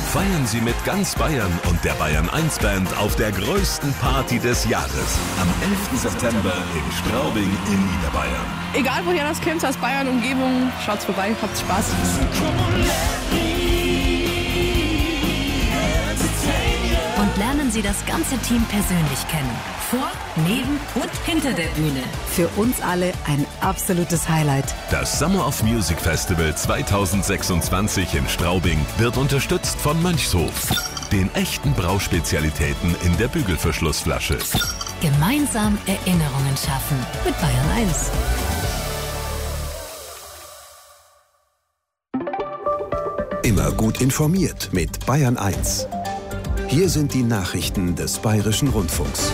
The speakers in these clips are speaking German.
Feiern Sie mit ganz Bayern und der Bayern 1 Band auf der größten Party des Jahres. Am 11. September in Straubing in Niederbayern. Egal woher das kommt, aus Bayern, Umgebung, schaut's vorbei, habt Spaß. Und lernen Sie das ganze Team persönlich kennen. Vor, neben und hinter der Bühne. Für uns alle ein absolutes Highlight. Das Summer of Music Festival 2026 in Straubing wird unterstützt von Mönchshof, den echten Brauspezialitäten in der Bügelverschlussflasche. Gemeinsam Erinnerungen schaffen mit Bayern 1. Immer gut informiert mit Bayern 1. Hier sind die Nachrichten des Bayerischen Rundfunks.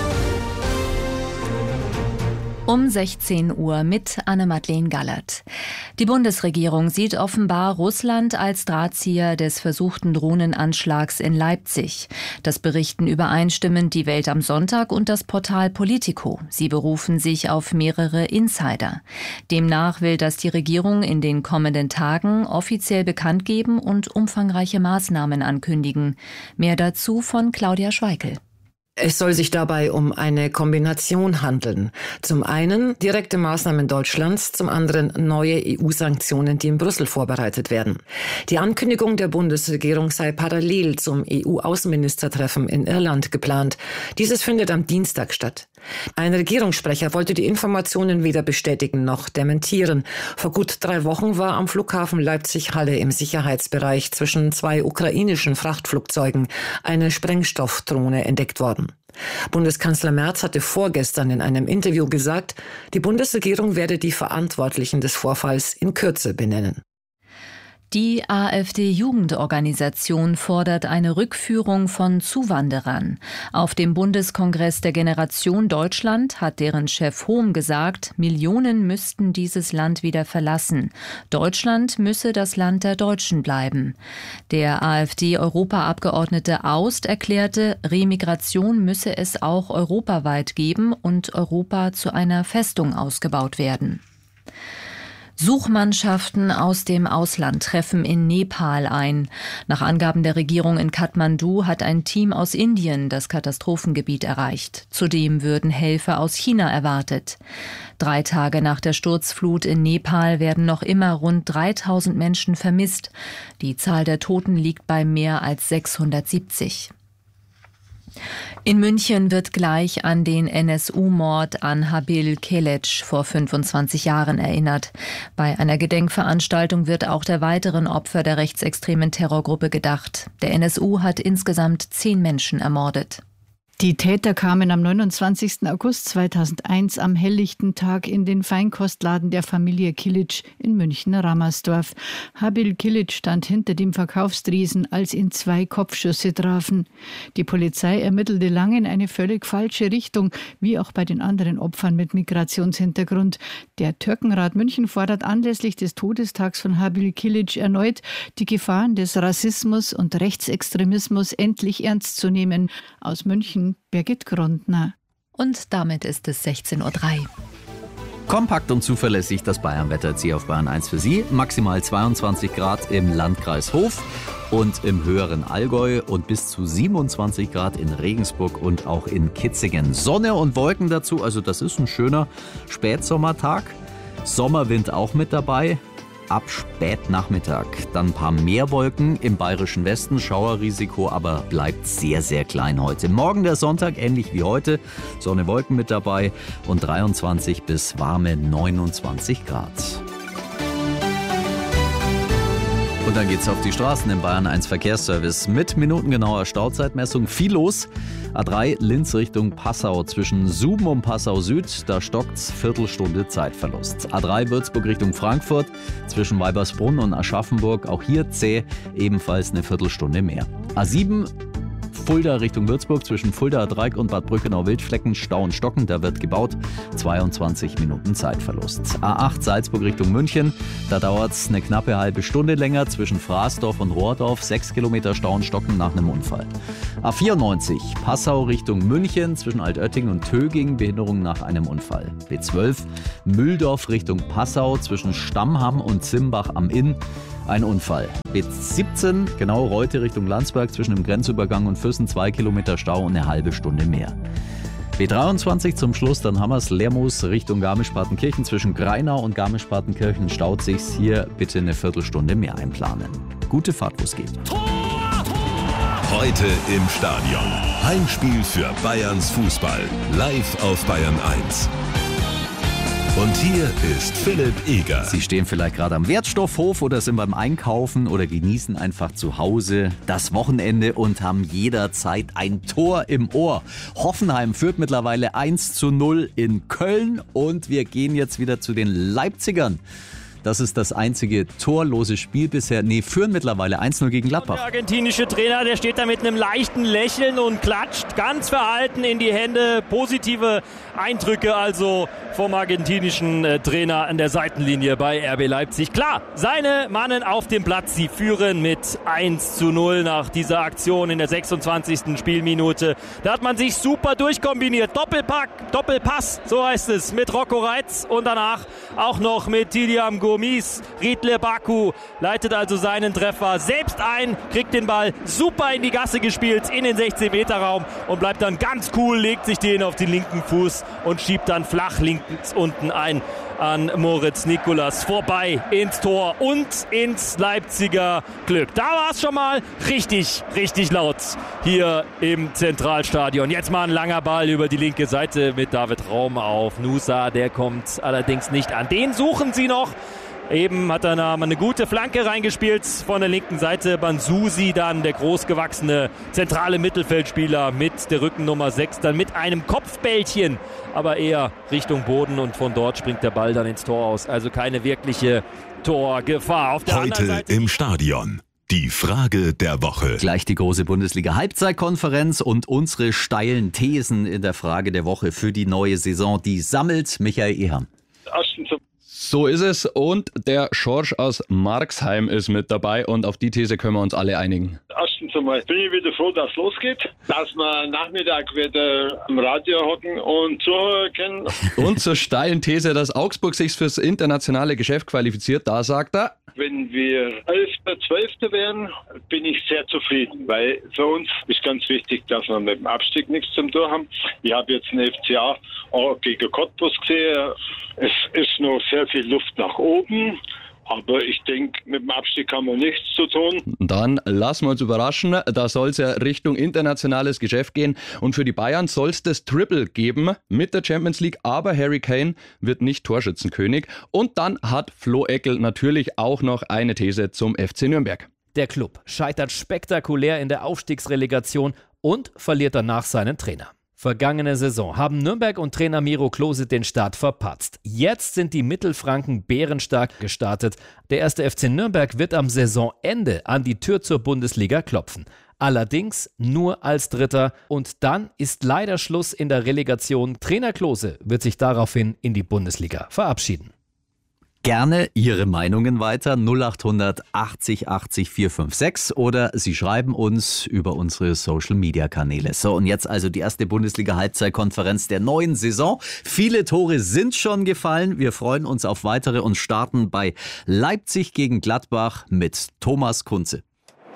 Um 16 Uhr mit Anne-Madeleine Gallert. Die Bundesregierung sieht offenbar Russland als Drahtzieher des versuchten Drohnenanschlags in Leipzig. Das berichten übereinstimmend die Welt am Sonntag und das Portal Politico. Sie berufen sich auf mehrere Insider. Demnach will das die Regierung in den kommenden Tagen offiziell bekannt geben und umfangreiche Maßnahmen ankündigen. Mehr dazu von Claudia Schweikel. Es soll sich dabei um eine Kombination handeln. Zum einen direkte Maßnahmen Deutschlands, zum anderen neue EU-Sanktionen, die in Brüssel vorbereitet werden. Die Ankündigung der Bundesregierung sei parallel zum EU-Außenministertreffen in Irland geplant. Dieses findet am Dienstag statt. Ein Regierungssprecher wollte die Informationen weder bestätigen noch dementieren. Vor gut 3 Wochen war am Flughafen Leipzig-Halle im Sicherheitsbereich zwischen 2 ukrainischen Frachtflugzeugen eine Sprengstoffdrohne entdeckt worden. Bundeskanzler Merz hatte vorgestern in einem Interview gesagt, die Bundesregierung werde die Verantwortlichen des Vorfalls in Kürze benennen. Die AfD-Jugendorganisation fordert eine Rückführung von Zuwanderern. Auf dem Bundeskongress der Generation Deutschland hat deren Chef Hohm gesagt, Millionen müssten dieses Land wieder verlassen. Deutschland müsse das Land der Deutschen bleiben. Der AfD-Europaabgeordnete Aust erklärte, Remigration müsse es auch europaweit geben und Europa zu einer Festung ausgebaut werden. Suchmannschaften aus dem Ausland treffen in Nepal ein. Nach Angaben der Regierung in Kathmandu hat ein Team aus Indien das Katastrophengebiet erreicht. Zudem würden Helfer aus China erwartet. 3 Tage nach der Sturzflut in Nepal werden noch immer rund 3000 Menschen vermisst. Die Zahl der Toten liegt bei mehr als 670. In München wird gleich an den NSU-Mord an Habil Keleç vor 25 Jahren erinnert. Bei einer Gedenkveranstaltung wird auch der weiteren Opfer der rechtsextremen Terrorgruppe gedacht. Der NSU hat insgesamt 10 Menschen ermordet. Die Täter kamen am 29. August 2001 am helllichten Tag in den Feinkostladen der Familie Kilic in München-Rammersdorf. Habil Kilic stand hinter dem Verkaufstresen, als ihn 2 Kopfschüsse trafen. Die Polizei ermittelte lange in eine völlig falsche Richtung, wie auch bei den anderen Opfern mit Migrationshintergrund. Der Türkenrat München fordert anlässlich des Todestags von Habil Kilic erneut, die Gefahren des Rassismus und Rechtsextremismus endlich ernst zu nehmen. Aus München Birgit Grundner. Und damit ist es 16:03 Uhr. Kompakt und zuverlässig das Bayernwetter jetzt hier auf Bayern 1 für Sie. Maximal 22 Grad im Landkreis Hof und im höheren Allgäu und bis zu 27 Grad in Regensburg und auch in Kitzingen. Sonne und Wolken dazu, also das ist ein schöner Spätsommertag. Sommerwind auch mit dabei. Ab Spätnachmittag dann ein paar mehr Wolken im bayerischen Westen. Schauerrisiko aber bleibt sehr, sehr klein heute. Morgen der Sonntag, ähnlich wie heute. Sonne, Wolken mit dabei und 23 bis warme 29 Grad. Und dann geht's auf die Straßen im Bayern 1 Verkehrsservice mit minutengenauer Stauzeitmessung. Viel los. A3 Linz Richtung Passau zwischen Suben und Passau Süd. Da stockt's Viertelstunde Zeitverlust. A3 Würzburg Richtung Frankfurt zwischen Weibersbrunn und Aschaffenburg. Auch hier zäh, ebenfalls eine Viertelstunde mehr. A7 Fulda Richtung Würzburg zwischen Fuldaer Dreieck und Bad Brückenau-Wildflecken Stau und Stocken, da wird gebaut, 22 Minuten Zeitverlust. A8 Salzburg Richtung München, da dauert es eine knappe halbe Stunde länger zwischen Fraßdorf und Rohrdorf, 6 Kilometer Stau und Stocken nach einem Unfall. A94 Passau Richtung München zwischen Altötting und Töging, Behinderung nach einem Unfall. B12 Mühldorf Richtung Passau zwischen Stammham und Zimbach am Inn, Ein Unfall. B17, genau Reute Richtung Landsberg zwischen dem Grenzübergang und Füssen, 2 Kilometer Stau und eine halbe Stunde mehr. B23 zum Schluss, dann haben wir es, Lermoos Richtung Garmisch-Partenkirchen zwischen Greinau und Garmisch-Partenkirchen staut sich's. Hier bitte eine Viertelstunde mehr einplanen. Gute Fahrt, wo es geht. Heute im Stadion. Heimspiel für Bayerns Fußball. Live auf Bayern 1. Und hier ist Philipp Eger. Sie stehen vielleicht gerade am Wertstoffhof oder sind beim Einkaufen oder genießen einfach zu Hause das Wochenende und haben jederzeit ein Tor im Ohr. Hoffenheim führt mittlerweile 1:0 in Köln und wir gehen jetzt wieder zu den Leipzigern. Das ist das einzige torlose Spiel bisher. Führen mittlerweile 1:0 gegen Gladbach. Der argentinische Trainer, der steht da mit einem leichten Lächeln und klatscht ganz verhalten in die Hände. Positive Eindrücke also vom argentinischen Trainer an der Seitenlinie bei RB Leipzig. Klar, seine Mannen auf dem Platz, sie führen mit 1:0 nach dieser Aktion in der 26. Spielminute. Da hat man sich super durchkombiniert. Doppelpass, so heißt es, mit Rocco Reitz und danach auch noch mit Tidiam Gomis. Riedle Baku leitet also seinen Treffer selbst ein, kriegt den Ball super in die Gasse gespielt, in den 16-Meter-Raum und bleibt dann ganz cool, legt sich den auf den linken Fuß und schiebt dann flach links unten ein an Moritz Nicolas vorbei ins Tor und ins Leipziger Glück. Da war es schon mal richtig laut hier im Zentralstadion. Jetzt mal ein langer Ball über die linke Seite mit David Raum auf Nusa. Der kommt allerdings nicht an. Den suchen sie noch. Eben hat er eine gute Flanke reingespielt von der linken Seite. Bansusi dann, der großgewachsene zentrale Mittelfeldspieler mit der Rückennummer 6, dann mit einem Kopfbällchen, aber eher Richtung Boden und von dort springt der Ball dann ins Tor aus. Also keine wirkliche Torgefahr. Auf der anderen Heute Seite im Stadion. Die Frage der Woche. Gleich die große Bundesliga-Halbzeitkonferenz und unsere steilen Thesen in der Frage der Woche für die neue Saison. Die sammelt Michael Ehem. So ist es und der Schorsch aus Marxheim ist mit dabei und auf die These können wir uns alle einigen. Erstens einmal bin ich wieder froh, dass es losgeht, dass wir Nachmittag wieder am Radio hocken und zuhören können. Und zur steilen These, dass Augsburg sich fürs internationale Geschäft qualifiziert, da sagt er: Wenn wir 11., 12. wären, bin ich sehr zufrieden, weil für uns ist ganz wichtig, dass wir mit dem Abstieg nichts zum Tun haben. Ich habe jetzt einen FCA auch gegen Cottbus gesehen. Es ist noch sehr viel Luft nach oben, aber ich denke, mit dem Abstieg haben wir nichts zu tun. Dann lassen wir uns überraschen, da soll es ja Richtung internationales Geschäft gehen und für die Bayern soll es das Triple geben mit der Champions League, aber Harry Kane wird nicht Torschützenkönig. Und dann hat Flo Eckel natürlich auch noch eine These zum FC Nürnberg. Der Klub scheitert spektakulär in der Aufstiegsrelegation und verliert danach seinen Trainer. Vergangene Saison haben Nürnberg und Trainer Miro Klose den Start verpatzt. Jetzt sind die Mittelfranken bärenstark gestartet. Der erste FC Nürnberg wird am Saisonende an die Tür zur Bundesliga klopfen. Allerdings nur als Dritter und dann ist leider Schluss in der Relegation. Trainer Klose wird sich daraufhin in die Bundesliga verabschieden. Gerne Ihre Meinungen weiter 0800 80 80 456 oder Sie schreiben uns über unsere Social-Media-Kanäle. So, und jetzt also die erste Bundesliga-Halbzeitkonferenz der neuen Saison. Viele Tore sind schon gefallen. Wir freuen uns auf weitere und starten bei Leipzig gegen Gladbach mit Thomas Kunze.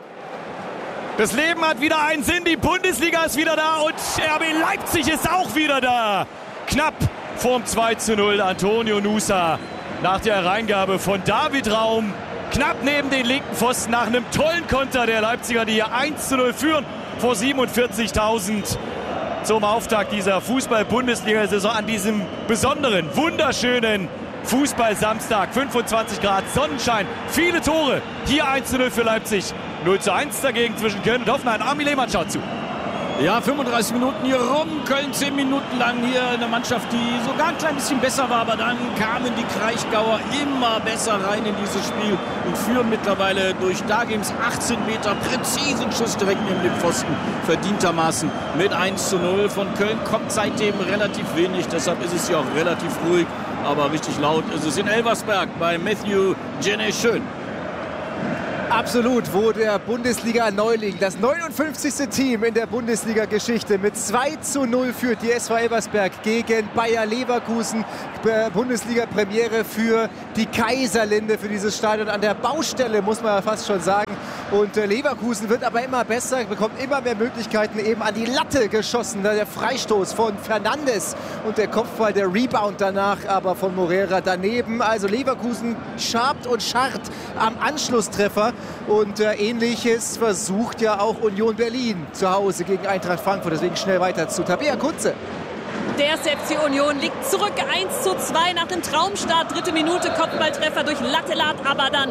Das Leben hat wieder einen Sinn, die Bundesliga ist wieder da und RB Leipzig ist auch wieder da. Knapp vorm 2:0 Antonio Nusa. Nach der Reingabe von David Raum, knapp neben den linken Pfosten nach einem tollen Konter der Leipziger, die hier 1:0 führen vor 47.000 zum Auftakt dieser Fußball-Bundesliga-Saison an diesem besonderen, wunderschönen Fußball-Samstag. 25 Grad, Sonnenschein, viele Tore. Hier 1:0 für Leipzig, 0:1 dagegen zwischen Köln und Hoffenheim. Armin Lehmann schaut zu. Ja, 35 Minuten hier rum, Köln 10 Minuten lang hier eine Mannschaft, die sogar ein klein bisschen besser war, aber dann kamen die Kraichgauer immer besser rein in dieses Spiel und führen mittlerweile durch Dagims 18 Meter präzisen Schuss direkt neben dem Pfosten verdientermaßen mit 1:0. Von Köln kommt seitdem relativ wenig, deshalb ist es hier auch relativ ruhig, aber richtig laut ist es in Elversberg bei Matthew Jenne Schön. Absolut, wo der Bundesliga-Neuling, das 59. Team in der Bundesliga-Geschichte mit 2:0 führt die SV Elversberg gegen Bayer Leverkusen. Bundesliga-Premiere für die Kaiserlinde, für dieses Stadion an der Baustelle, muss man fast schon sagen. Und Leverkusen wird aber immer besser, bekommt immer mehr Möglichkeiten, eben an die Latte geschossen. Der Freistoß von Fernandes und der Kopfball, der Rebound danach aber von Moreira daneben. Also Leverkusen schabt und scharrt am Anschlusstreffer. Und Ähnliches versucht ja auch Union Berlin zu Hause gegen Eintracht Frankfurt. Deswegen schnell weiter zu Tabea Kunze. Der FC Union liegt zurück 1:2 nach dem Traumstart. 3. Minute, Kopfballtreffer durch Lattelat, aber dann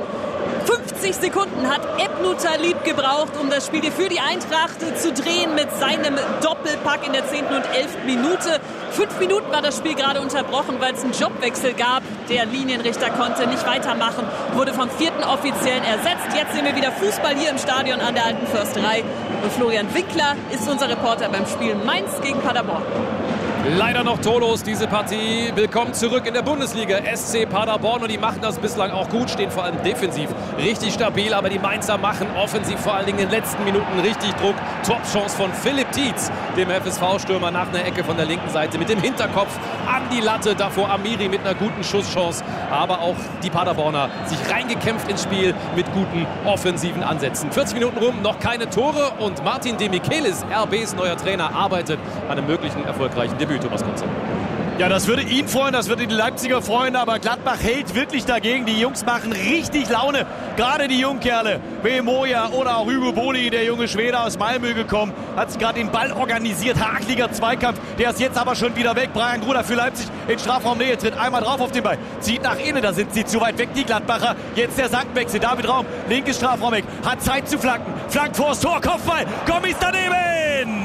50 Sekunden hat Ebnu Talib gebraucht, um das Spiel für die Eintracht zu drehen mit seinem Doppelpack in der 10. und 11. Minute. 5 Minuten war das Spiel gerade unterbrochen, weil es einen Jobwechsel gab. Der Linienrichter konnte nicht weitermachen, wurde vom 4. Offiziellen ersetzt. Jetzt sehen wir wieder Fußball hier im Stadion an der Alten Försterei. Und Florian Winkler ist unser Reporter beim Spiel Mainz gegen Paderborn. Leider noch torlos diese Partie. Willkommen zurück in der Bundesliga. SC Paderborn, und die machen das bislang auch gut, stehen vor allem defensiv richtig stabil, aber die Mainzer machen offensiv vor allen Dingen in den letzten Minuten richtig Druck. Top-Chance von Philipp Tietz, dem FSV-Stürmer, nach einer Ecke von der linken Seite mit dem Hinterkopf an die Latte. Davor Amiri mit einer guten Schusschance, aber auch die Paderborner sich reingekämpft ins Spiel mit guten offensiven Ansätzen. 40 Minuten rum, noch keine Tore, und Martin de Michelis, RBs neuer Trainer, arbeitet an einem möglichen erfolgreichen Debüt. Thomas Kunze. Ja, das würde ihn freuen, das würde die Leipziger freuen, aber Gladbach hält wirklich dagegen. Die Jungs machen richtig Laune, gerade die Jungkerle. Moja oder auch Hugo Boli, der junge Schwede aus Malmö gekommen, hat sich gerade den Ball organisiert, hakliger Zweikampf, der ist jetzt aber schon wieder weg. Brian Gruder für Leipzig in Strafraumnähe, tritt einmal drauf auf den Ball, zieht nach innen, da sind sie zu weit weg, die Gladbacher. Jetzt der Seitenwechsel, David Raum, linkes Strafraum weg, hat Zeit zu flanken, flankt vors Tor, Kopfball, Gommis daneben!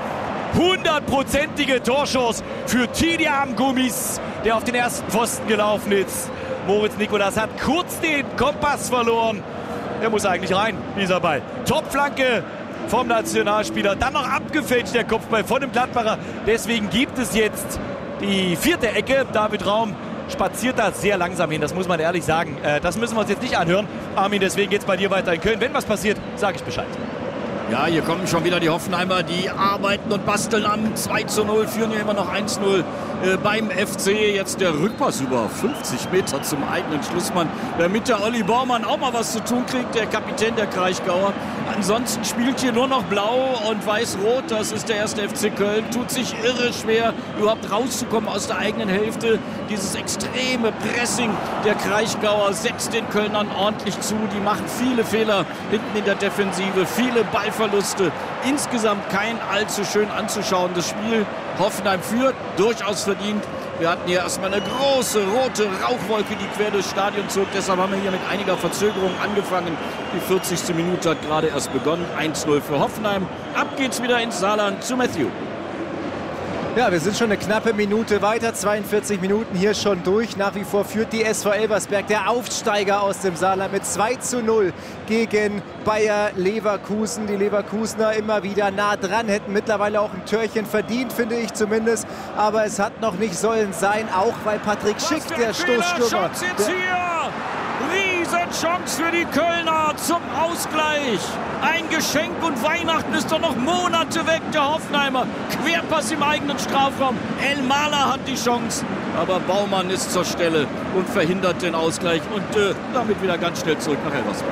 100%ige Torchance für Tidiam Gummis, der auf den ersten Pfosten gelaufen ist. Moritz Nikolas hat kurz den Kompass verloren. Er muss eigentlich rein, dieser Ball. Topflanke vom Nationalspieler. Dann noch abgefälscht der Kopfball von dem Gladbacher. Deswegen gibt es jetzt die 4. Ecke. David Raum spaziert da sehr langsam hin, das muss man ehrlich sagen. Das müssen wir uns jetzt nicht anhören. Armin, deswegen geht es bei dir weiter in Köln. Wenn was passiert, sage ich Bescheid. Ja, hier kommen schon wieder die Hoffenheimer, die arbeiten und basteln am 2:0, führen ja immer noch 1:0 beim FC. Jetzt der Rückpass über 50 Meter zum eigenen Schlussmann, damit der Olli Baumann auch mal was zu tun kriegt, der Kapitän der Kraichgauer. Ansonsten spielt hier nur noch Blau und Weiß-Rot, das ist der 1. FC Köln. Tut sich irre schwer, überhaupt rauszukommen aus der eigenen Hälfte. Dieses extreme Pressing der Kraichgauer setzt den Kölnern ordentlich zu. Die machen viele Fehler hinten in der Defensive, viele Ballverluste. Insgesamt kein allzu schön anzuschauendes Spiel. Hoffenheim führt, durchaus verdient. Wir hatten hier erstmal eine große rote Rauchwolke, die quer durchs Stadion zog. Deshalb haben wir hier mit einiger Verzögerung angefangen. Die 40. Minute hat gerade erst begonnen. 1:0 für Hoffenheim. Ab geht's wieder ins Saarland zu Matthew. Ja, wir sind schon eine knappe Minute weiter, 42 Minuten hier schon durch. Nach wie vor führt die SV Elversberg, der Aufsteiger aus dem Saarland, mit 2:0 gegen Bayer Leverkusen. Die Leverkusener immer wieder nah dran, hätten mittlerweile auch ein Törchen verdient, finde ich zumindest. Aber es hat noch nicht sollen sein, auch weil Patrick Schick, der Stoßstürmer... Riesenchance für die Kölner zum Ausgleich. Ein Geschenk, und Weihnachten ist doch noch Monate weg. Der Hoffenheimer, Querpass im eigenen Strafraum. El Mala hat die Chance, aber Baumann ist zur Stelle und verhindert den Ausgleich und damit wieder ganz schnell zurück nach Elversberg.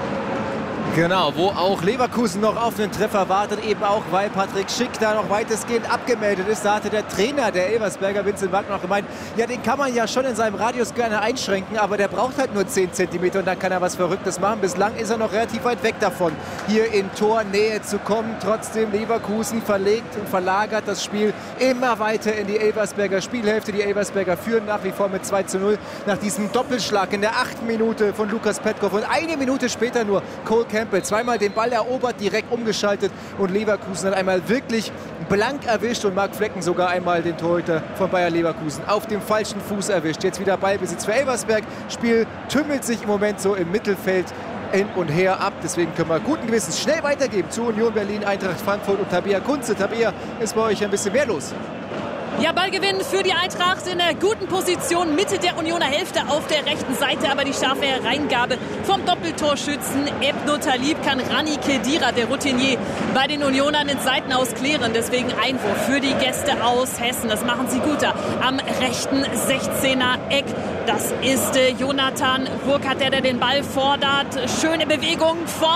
Genau, wo auch Leverkusen noch auf den Treffer wartet, eben auch, weil Patrick Schick da noch weitestgehend abgemeldet ist. Da hatte der Trainer der Elversberger, Vincent Wagner, noch gemeint, ja, den kann man ja schon in seinem Radius gerne einschränken, aber der braucht halt nur 10 cm und dann kann er was Verrücktes machen. Bislang ist er noch relativ weit weg davon, hier in Tornähe zu kommen. Trotzdem Leverkusen verlegt und verlagert das Spiel immer weiter in die Elversberger Spielhälfte. Die Elversberger führen nach wie vor mit 2:0 nach diesem Doppelschlag in der 8. Minute von Lukas Petkov und eine Minute später nur Cole Campbell. Zweimal den Ball erobert, direkt umgeschaltet und Leverkusen hat einmal wirklich blank erwischt und Marc Flecken sogar einmal den Torhüter von Bayer Leverkusen auf dem falschen Fuß erwischt. Jetzt wieder Ballbesitz für Elversberg. Spiel tümmelt sich im Moment so im Mittelfeld hin und her ab. Deswegen können wir guten Gewissens schnell weitergeben zu Union Berlin, Eintracht Frankfurt und Tabea Kunze. Tabea, ist bei euch ein bisschen mehr los? Ja, Ballgewinn für die Eintracht in einer guten Position, Mitte der Unioner Hälfte auf der rechten Seite, aber die scharfe Hereingabe vom Doppeltorschützen Ebnu Talib kann Rani Kedira, der Routinier, bei den Unionern ins Seitenaus klären. Deswegen Einwurf für die Gäste aus Hessen. Das machen sie gut da am rechten 16er Eck. Das ist Jonathan Burkhardt, der den Ball fordert. Schöne Bewegung von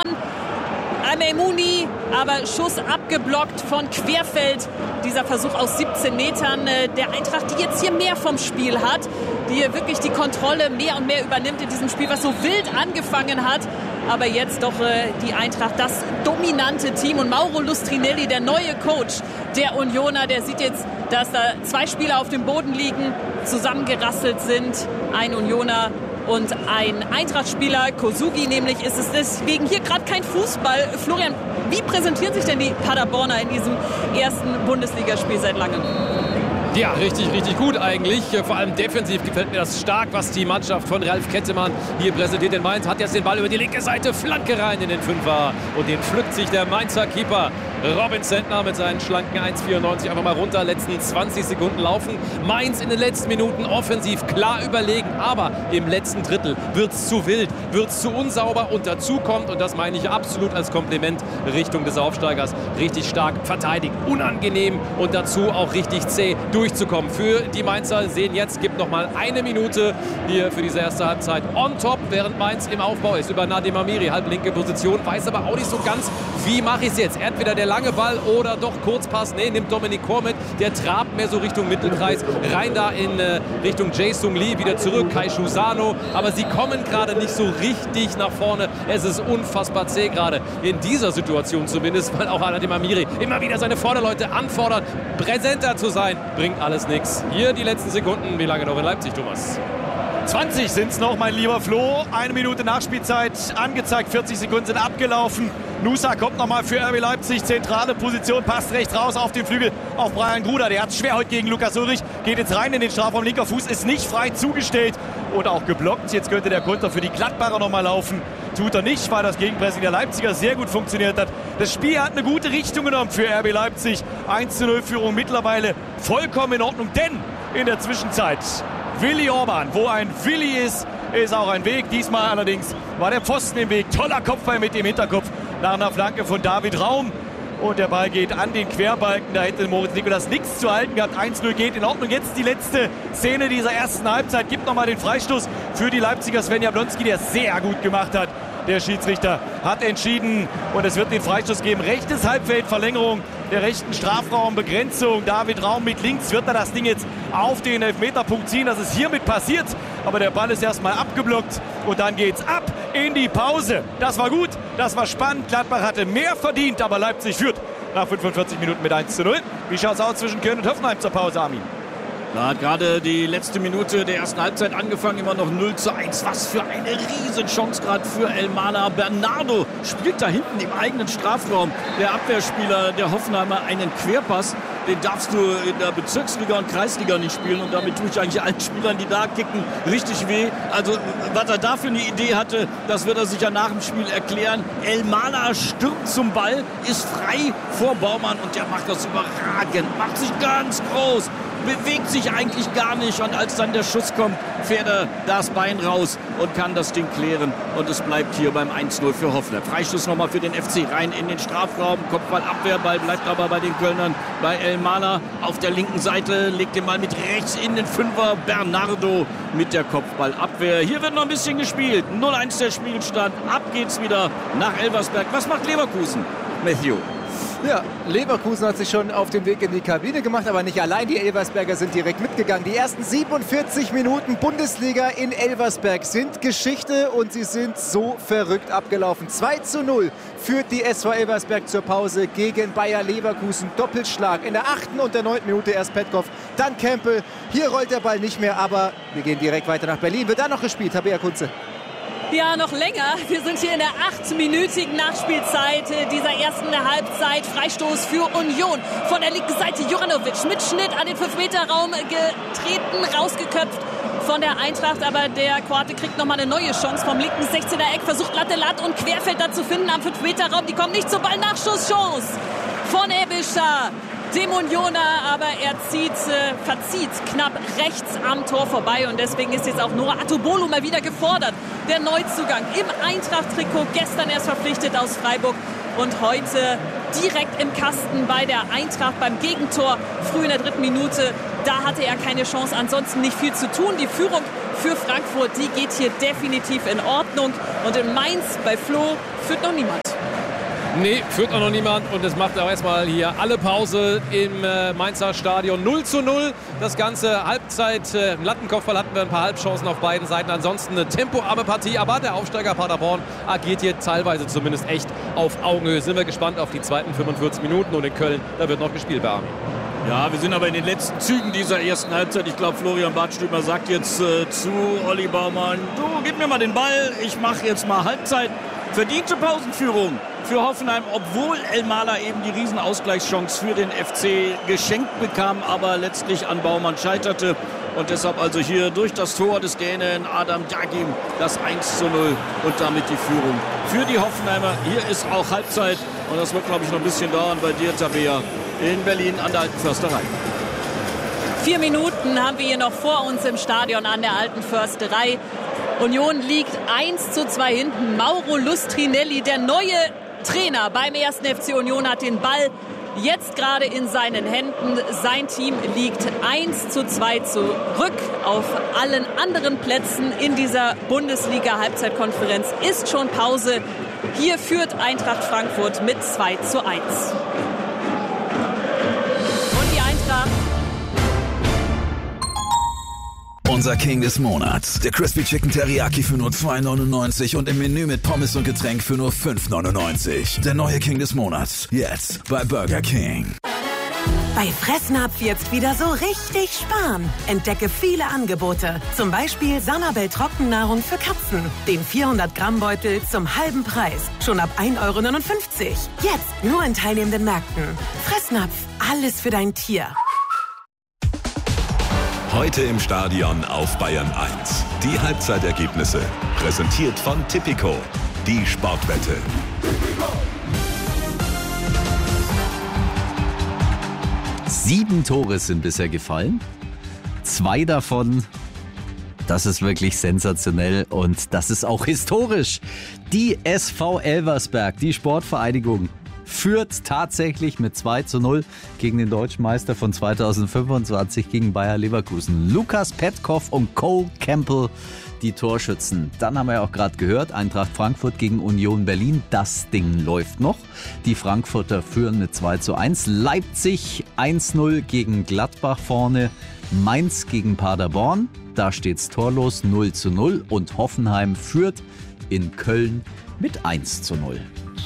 Al-Maimouni, aber Schuss abgeblockt von Querfeld. Dieser Versuch aus 17 Metern der Eintracht, die jetzt hier mehr vom Spiel hat, die hier wirklich die Kontrolle mehr und mehr übernimmt in diesem Spiel, was so wild angefangen hat. Aber jetzt doch die Eintracht, das dominante Team. Und Mauro Lustrinelli, der neue Coach der Unioner, der sieht jetzt, dass da 2 Spieler auf dem Boden liegen, zusammengerasselt sind. Ein Unioner und ein Eintracht-Spieler, Kosugi nämlich, ist es deswegen hier gerade kein Fußball. Florian, wie präsentieren sich denn die Paderborner in diesem ersten Bundesligaspiel seit langem? Ja, richtig, richtig gut eigentlich. Vor allem defensiv gefällt mir das stark, was die Mannschaft von Ralf Kettemann hier präsentiert. In Mainz hat jetzt den Ball über die linke Seite, Flanke rein in den Fünfer. Und den pflückt sich der Mainzer Keeper Robin Zentner mit seinen schlanken 1,94 einfach mal runter. Letzten 20 Sekunden laufen. Mainz in den letzten Minuten offensiv klar überlegen. Aber im letzten Drittel wird es zu wild, wird es zu unsauber. Und dazu kommt, und das meine ich absolut als Kompliment Richtung des Aufsteigers, richtig stark verteidigt, unangenehm und dazu auch richtig zäh durchzukommen. Für die Mainzer sehen jetzt, gibt noch mal 1 Minute hier für diese erste Halbzeit on top, während Mainz im Aufbau ist über Nadim Amiri, halblinke Position, weiß aber auch nicht so ganz, wie mache ich es jetzt. Entweder der lange Ball oder doch Kurzpass. Nee, nimmt Dominik Kor mit. Der trabt mehr so Richtung Mittelkreis. Rein da in Richtung Jae-Sung Lee. Wieder zurück. Kai Sano. Aber sie kommen gerade nicht so richtig nach vorne. Es ist unfassbar zäh gerade. In dieser Situation zumindest, weil auch Nadim Amiri immer wieder seine Vorderleute anfordert, präsenter zu sein. Bringt alles nichts. Hier die letzten Sekunden. Wie lange noch in Leipzig, Thomas? 20 sind es noch, mein lieber Flo. 1 Minute Nachspielzeit angezeigt. 40 Sekunden sind abgelaufen. Nusa kommt nochmal für RB Leipzig. Zentrale Position, passt rechts raus auf den Flügel auf Brian Gruder. Der hat es schwer heute gegen Lukas Ulrich. Geht jetzt rein in den Strafraum. Linker Fuß ist nicht frei zugestellt und auch geblockt. Jetzt könnte der Konter für die Gladbacher nochmal laufen. Tut er nicht, weil das Gegenpressing der Leipziger sehr gut funktioniert hat. Das Spiel hat eine gute Richtung genommen für RB Leipzig. 1:0 Führung mittlerweile vollkommen in Ordnung. Denn in der Zwischenzeit Willi Orban, wo ein Willi ist auch ein Weg. Diesmal allerdings war der Pfosten im Weg. Toller Kopfball mit dem Hinterkopf nach einer Flanke von David Raum. Und der Ball geht an den Querbalken. Da hätte Moritz Nikolas nichts zu halten gehabt. 1:0 geht in Ordnung. Jetzt die letzte Szene dieser ersten Halbzeit. Gibt nochmal den Freistoß für die Leipziger. Sven Jablonski, der es sehr gut gemacht hat. Der Schiedsrichter hat entschieden und es wird den Freistoß geben. Rechtes Halbfeld, Verlängerung der rechten Strafraumbegrenzung. David Raum mit links wird er das Ding jetzt auf den Elfmeterpunkt ziehen. Das ist hiermit passiert, aber der Ball ist erstmal abgeblockt und dann geht's ab in die Pause. Das war gut, das war spannend. Gladbach hatte mehr verdient, aber Leipzig führt nach 45 Minuten mit 1:0. Wie schaut's aus zwischen Köln und Hoffenheim zur Pause, Armin? Da hat gerade die letzte Minute der ersten Halbzeit angefangen, immer noch 0:1. Was für eine Riesenchance gerade für Elmana. Bernardo spielt da hinten im eigenen Strafraum. Der Abwehrspieler der Hoffenheimer einen Querpass. Den darfst du in der Bezirksliga und Kreisliga nicht spielen. Und damit tue ich eigentlich allen Spielern, die da kicken, richtig weh. Also was er da für eine Idee hatte, das wird er sich ja nach dem Spiel erklären. Elmana stürmt zum Ball, ist frei vor Baumann und der macht das überragend. Macht sich ganz groß. Bewegt sich eigentlich gar nicht und als dann der Schuss kommt, fährt er das Bein raus und kann das Ding klären und es bleibt hier beim 1:0 für Hoffenheim. Freistoß nochmal für den FC, rein in den Strafraum, Kopfball, Ball bleibt aber bei den Kölnern, bei Elmana auf der linken Seite, legt den Ball mit rechts in den Fünfer, Bernardo mit der Kopfballabwehr. Hier wird noch ein bisschen gespielt, 0:1 der Spielstand, ab geht's wieder nach Elversberg. Was macht Leverkusen? Matthew. Ja, Leverkusen hat sich schon auf den Weg in die Kabine gemacht, aber nicht allein. Die Elversberger sind direkt mitgegangen. Die ersten 47 Minuten Bundesliga in Elversberg sind Geschichte und sie sind so verrückt abgelaufen. 2:0 führt die SV Elversberg zur Pause gegen Bayer Leverkusen. Doppelschlag in der 8. und der 9. Minute erst Petkov, dann Kempel. Hier rollt der Ball nicht mehr, aber wir gehen direkt weiter nach Berlin. Wird da noch gespielt, Tabea Kunze? Ja, noch länger. Wir sind hier in der 8-minütigen Nachspielzeit dieser ersten Halbzeit. Freistoß für Union. Von der linken Seite Juranovic mit Schnitt an den 5-Meter-Raum getreten, rausgeköpft von der Eintracht. Aber der Kroate kriegt nochmal eine neue Chance vom linken 16er Eck. Versucht Lattelat und Querfeld da zu finden am 5-Meter-Raum. Die kommen nicht zum Ball. Nachschusschance von Ebischer. dem Unioner, aber er verzieht knapp rechts am Tor vorbei und deswegen ist jetzt auch Noah Atobolo mal wieder gefordert. Der Neuzugang im Eintracht-Trikot, gestern erst verpflichtet aus Freiburg und heute direkt im Kasten bei der Eintracht beim Gegentor, früh in der 3. Minute. Da hatte er keine Chance, ansonsten nicht viel zu tun. Die Führung für Frankfurt, die geht hier definitiv in Ordnung und in Mainz bei Flo führt noch niemand. Nee, führt auch noch niemand und es macht auch erstmal hier alle Pause im Mainzer Stadion. 0:0. Das ganze Halbzeit. Im Lattenkopfball hatten wir ein paar Halbchancen auf beiden Seiten. Ansonsten eine tempoarme Partie, aber der Aufsteiger Paderborn agiert hier teilweise zumindest echt auf Augenhöhe. Sind wir gespannt auf die zweiten 45 Minuten und in Köln, da wird noch gespielt bei Armin. Ja, wir sind aber in den letzten Zügen dieser ersten Halbzeit. Ich glaube, Florian Badstümer sagt jetzt zu Olli Baumann, du, gib mir mal den Ball, ich mache jetzt mal Halbzeit. Verdiente Pausenführung für Hoffenheim, obwohl Elmalah eben die Riesenausgleichschance für den FC geschenkt bekam, aber letztlich an Baumann scheiterte. Und deshalb also hier durch das Tor des Dänen Adam Dagim das 1:0 und damit die Führung für die Hoffenheimer. Hier ist auch Halbzeit und das wird, glaube ich, noch ein bisschen dauern bei dir, Tabea, in Berlin an der Alten Försterei. 4 Minuten haben wir hier noch vor uns im Stadion an der Alten Försterei. Union liegt 1:2 hinten. Mauro Lustrinelli, der neue Trainer beim 1. FC Union, hat den Ball jetzt gerade in seinen Händen. Sein Team liegt 1:2 zurück. Auf allen anderen Plätzen in dieser Bundesliga-Halbzeitkonferenz ist schon Pause. Hier führt Eintracht Frankfurt mit 2:1. Und die Eintracht... Unser King des Monats. Der Crispy Chicken Teriyaki für nur $2,99 und im Menü mit Pommes und Getränk für nur $5,99. Der neue King des Monats. Jetzt bei Burger King. Bei Fressnapf jetzt wieder so richtig sparen. Entdecke viele Angebote. Zum Beispiel Sanabel Trockennahrung für Katzen. Den 400-Gramm-Beutel zum halben Preis. Schon ab €1,59. Jetzt nur in teilnehmenden Märkten. Fressnapf. Alles für dein Tier. Heute im Stadion auf Bayern 1. Die Halbzeitergebnisse. Präsentiert von Tipico. Die Sportwette. 7 Tore sind bisher gefallen. 2 davon, das ist wirklich sensationell und das ist auch historisch. Die SV Elversberg, die Sportvereinigung, führt tatsächlich mit 2:0 gegen den Deutschen Meister von 2025 gegen Bayer Leverkusen. Lukas Petkov und Cole Campbell, die Torschützen. Dann haben wir ja auch gerade gehört, Eintracht Frankfurt gegen Union Berlin. Das Ding läuft noch. Die Frankfurter führen mit 2:1. Leipzig 1:0 gegen Gladbach vorne. Mainz gegen Paderborn. Da steht's torlos 0:0. Und Hoffenheim führt in Köln mit 1:0.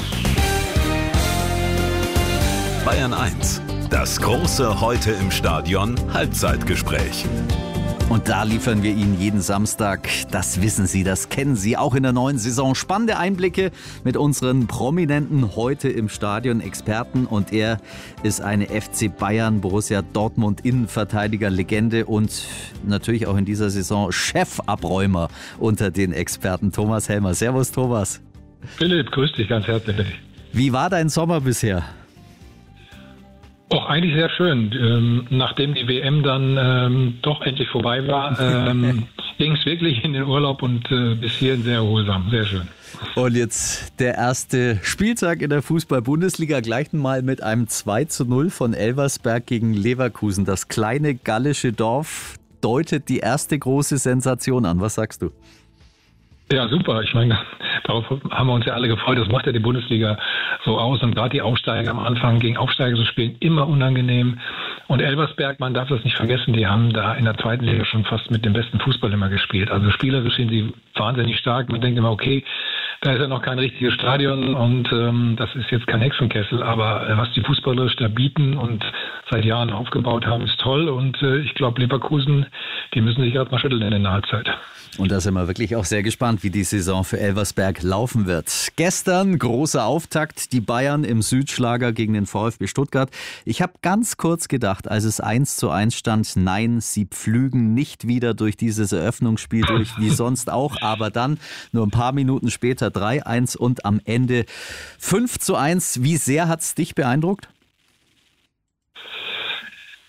Bayern 1. Das große Heute im Stadion Halbzeitgespräch. Und da liefern wir Ihnen jeden Samstag, das wissen Sie, das kennen Sie, auch in der neuen Saison. Spannende Einblicke mit unseren prominenten Heute im Stadion Experten. Und er ist eine FC Bayern, Borussia Dortmund Innenverteidiger-Legende und natürlich auch in dieser Saison Chefabräumer unter den Experten. Thomas Helmer. Servus, Thomas. Philipp, grüß dich ganz herzlich. Wie war dein Sommer bisher? Auch eigentlich sehr schön. Nachdem die WM dann doch endlich vorbei war, ging es wirklich in den Urlaub und bis hierhin sehr erholsam. Sehr schön. Und jetzt der erste Spieltag in der Fußball-Bundesliga. Gleich mal mit einem 2:0 von Elversberg gegen Leverkusen. Das kleine gallische Dorf deutet die erste große Sensation an. Was sagst du? Ja, super. Ich meine, darauf haben wir uns ja alle gefreut. Das macht ja die Bundesliga so aus. Und gerade die Aufsteiger am Anfang gegen Aufsteiger zu spielen, immer unangenehm. Und Elversberg, man darf das nicht vergessen, die haben da in der zweiten Liga schon fast mit dem besten Fußball immer gespielt. Also spielerisch sind sie wahnsinnig stark. Man denkt immer, okay, da ist ja noch kein richtiges Stadion und das ist jetzt kein Hexenkessel. Aber was die fußballerisch da bieten und seit Jahren aufgebaut haben, ist toll. Und ich glaube, Leverkusen, die müssen sich gerade mal schütteln in der Halbzeit. Und da sind wir wirklich auch sehr gespannt, wie die Saison für Elversberg laufen wird. Gestern großer Auftakt, die Bayern im Südschlager gegen den VfB Stuttgart. Ich habe ganz kurz gedacht, als es 1:1 stand, nein, sie pflügen nicht wieder durch dieses Eröffnungsspiel durch, wie sonst auch. Aber dann, nur ein paar Minuten später, 3:1 und am Ende 5:1. Wie sehr hat es dich beeindruckt?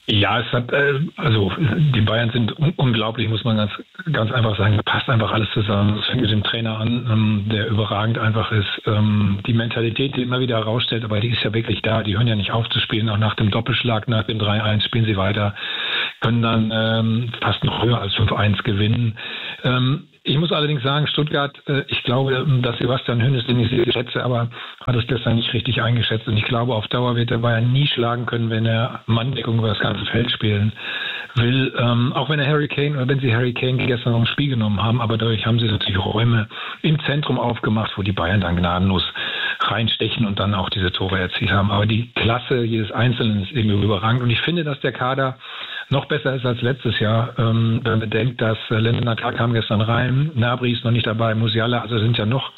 Ja, es hat, also die Bayern sind unglaublich, muss man ganz einfach sagen. Da passt einfach alles zusammen. Es fängt mit dem Trainer an, der überragend einfach ist. Die Mentalität, die immer wieder herausstellt, aber die ist ja wirklich da. Die hören ja nicht auf zu spielen. Auch nach dem Doppelschlag, nach dem 3-1 spielen sie weiter, können dann fast noch höher als 5-1 gewinnen. Ich muss allerdings sagen, Stuttgart, ich glaube, dass Sebastian Hoeneß, den ich sehr schätze, aber hat es gestern nicht richtig eingeschätzt. Und ich glaube, auf Dauer wird der Bayern nie schlagen können, wenn er Manndeckung über das ganze Feld spielen will. Auch wenn sie Harry Kane gestern noch im Spiel genommen haben, aber dadurch haben sie natürlich Räume im Zentrum aufgemacht, wo die Bayern dann gnadenlos reinstechen und dann auch diese Tore erzielt haben. Aber die Klasse jedes Einzelnen ist irgendwie überragend. Und ich finde, dass der Kader noch besser ist als letztes Jahr, wenn man bedenkt, dass Lendner kam gestern rein, Gnabry ist noch nicht dabei, Musiala, also sind ja noch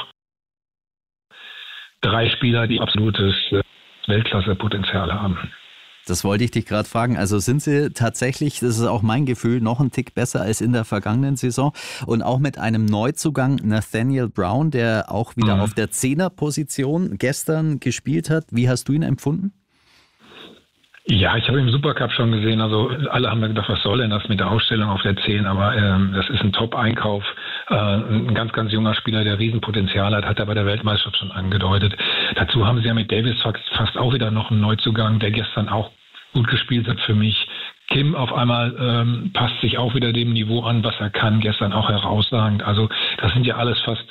3 Spieler, die absolutes Weltklasse-Potenzial haben. Das wollte ich dich gerade fragen. Also sind sie tatsächlich, das ist auch mein Gefühl, noch einen Tick besser als in der vergangenen Saison und auch mit einem Neuzugang Nathaniel Brown, der auch wieder auf der 10er-Position gestern gespielt hat. Wie hast du ihn empfunden? Ja, ich habe im Supercup schon gesehen, also alle haben mir gedacht, was soll denn das mit der Ausstellung auf der 10, aber das ist ein Top-Einkauf, ein ganz, ganz junger Spieler, der Riesenpotenzial hat er bei der Weltmeisterschaft schon angedeutet. Dazu haben sie ja mit Davis fast auch wieder noch einen Neuzugang, der gestern auch gut gespielt hat für mich. Kim auf einmal passt sich auch wieder dem Niveau an, was er kann, gestern auch herausragend. Also das sind ja alles fast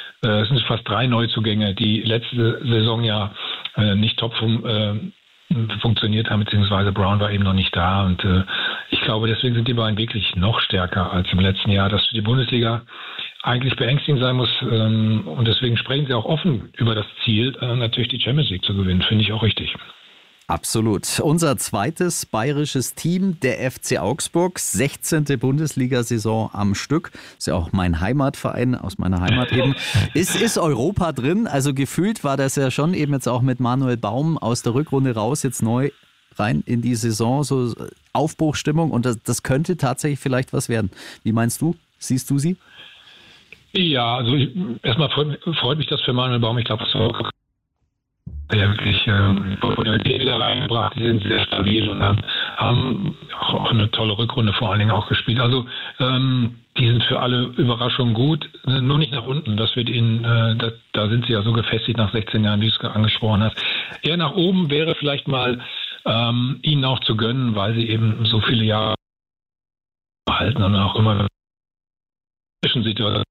3 Neuzugänge, die letzte Saison ja nicht top funktioniert haben, beziehungsweise Brown war eben noch nicht da und ich glaube, deswegen sind die beiden wirklich noch stärker als im letzten Jahr, dass die Bundesliga eigentlich beängstigend sein muss und deswegen sprechen sie auch offen über das Ziel, natürlich die Champions League zu gewinnen, finde ich auch richtig. Absolut. Unser zweites bayerisches Team, der FC Augsburg, 16. Bundesliga-Saison am Stück. Ist ja auch mein Heimatverein, aus meiner Heimat eben. Ist Europa drin? Also gefühlt war das ja schon eben jetzt auch mit Manuel Baum aus der Rückrunde raus, jetzt neu rein in die Saison, so Aufbruchsstimmung und das könnte tatsächlich vielleicht was werden. Wie meinst du? Siehst du sie? Ja, also erstmal freut mich das für Manuel Baum. Ich glaube, das war ja wirklich Popularität wieder reingebracht. Die sind sehr stabil und haben auch eine tolle Rückrunde vor allen Dingen auch gespielt. Also die sind für alle Überraschungen gut, nur nicht nach unten. Das wird ihnen, da sind sie ja so gefestigt nach 16 Jahren, wie du es angesprochen hast. Eher nach oben wäre vielleicht mal ihnen auch zu gönnen, weil sie eben so viele Jahre halten und auch immer Zwischensituationen.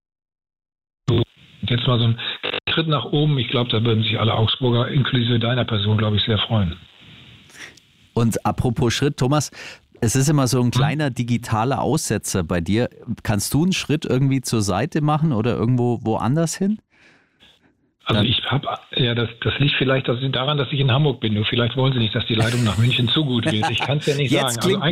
Jetzt mal so ein Schritt nach oben. Ich glaube, da würden sich alle Augsburger, inklusive deiner Person, glaube ich, sehr freuen. Und apropos Schritt, Thomas, es ist immer so ein kleiner digitaler Aussetzer bei dir. Kannst du einen Schritt irgendwie zur Seite machen oder irgendwo woanders hin? Also das liegt vielleicht daran, dass ich in Hamburg bin. Nur vielleicht wollen sie nicht, dass die Leitung nach München zu gut wird. Ich kann es ja nicht sagen.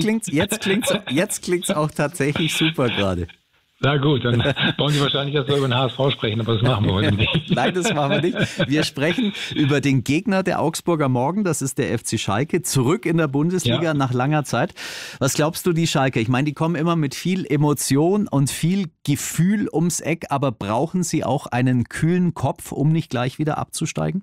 Jetzt klingt's auch tatsächlich super gerade. Na gut, dann wollen Sie wahrscheinlich, dass wir über den HSV sprechen, aber das machen wir heute nicht. Nein, das machen wir nicht. Wir sprechen über den Gegner der Augsburger morgen, das ist der FC Schalke, zurück in der Bundesliga nach langer Zeit. Was glaubst du, die Schalke? Ich meine, die kommen immer mit viel Emotion und viel Gefühl ums Eck, aber brauchen sie auch einen kühlen Kopf, um nicht gleich wieder abzusteigen?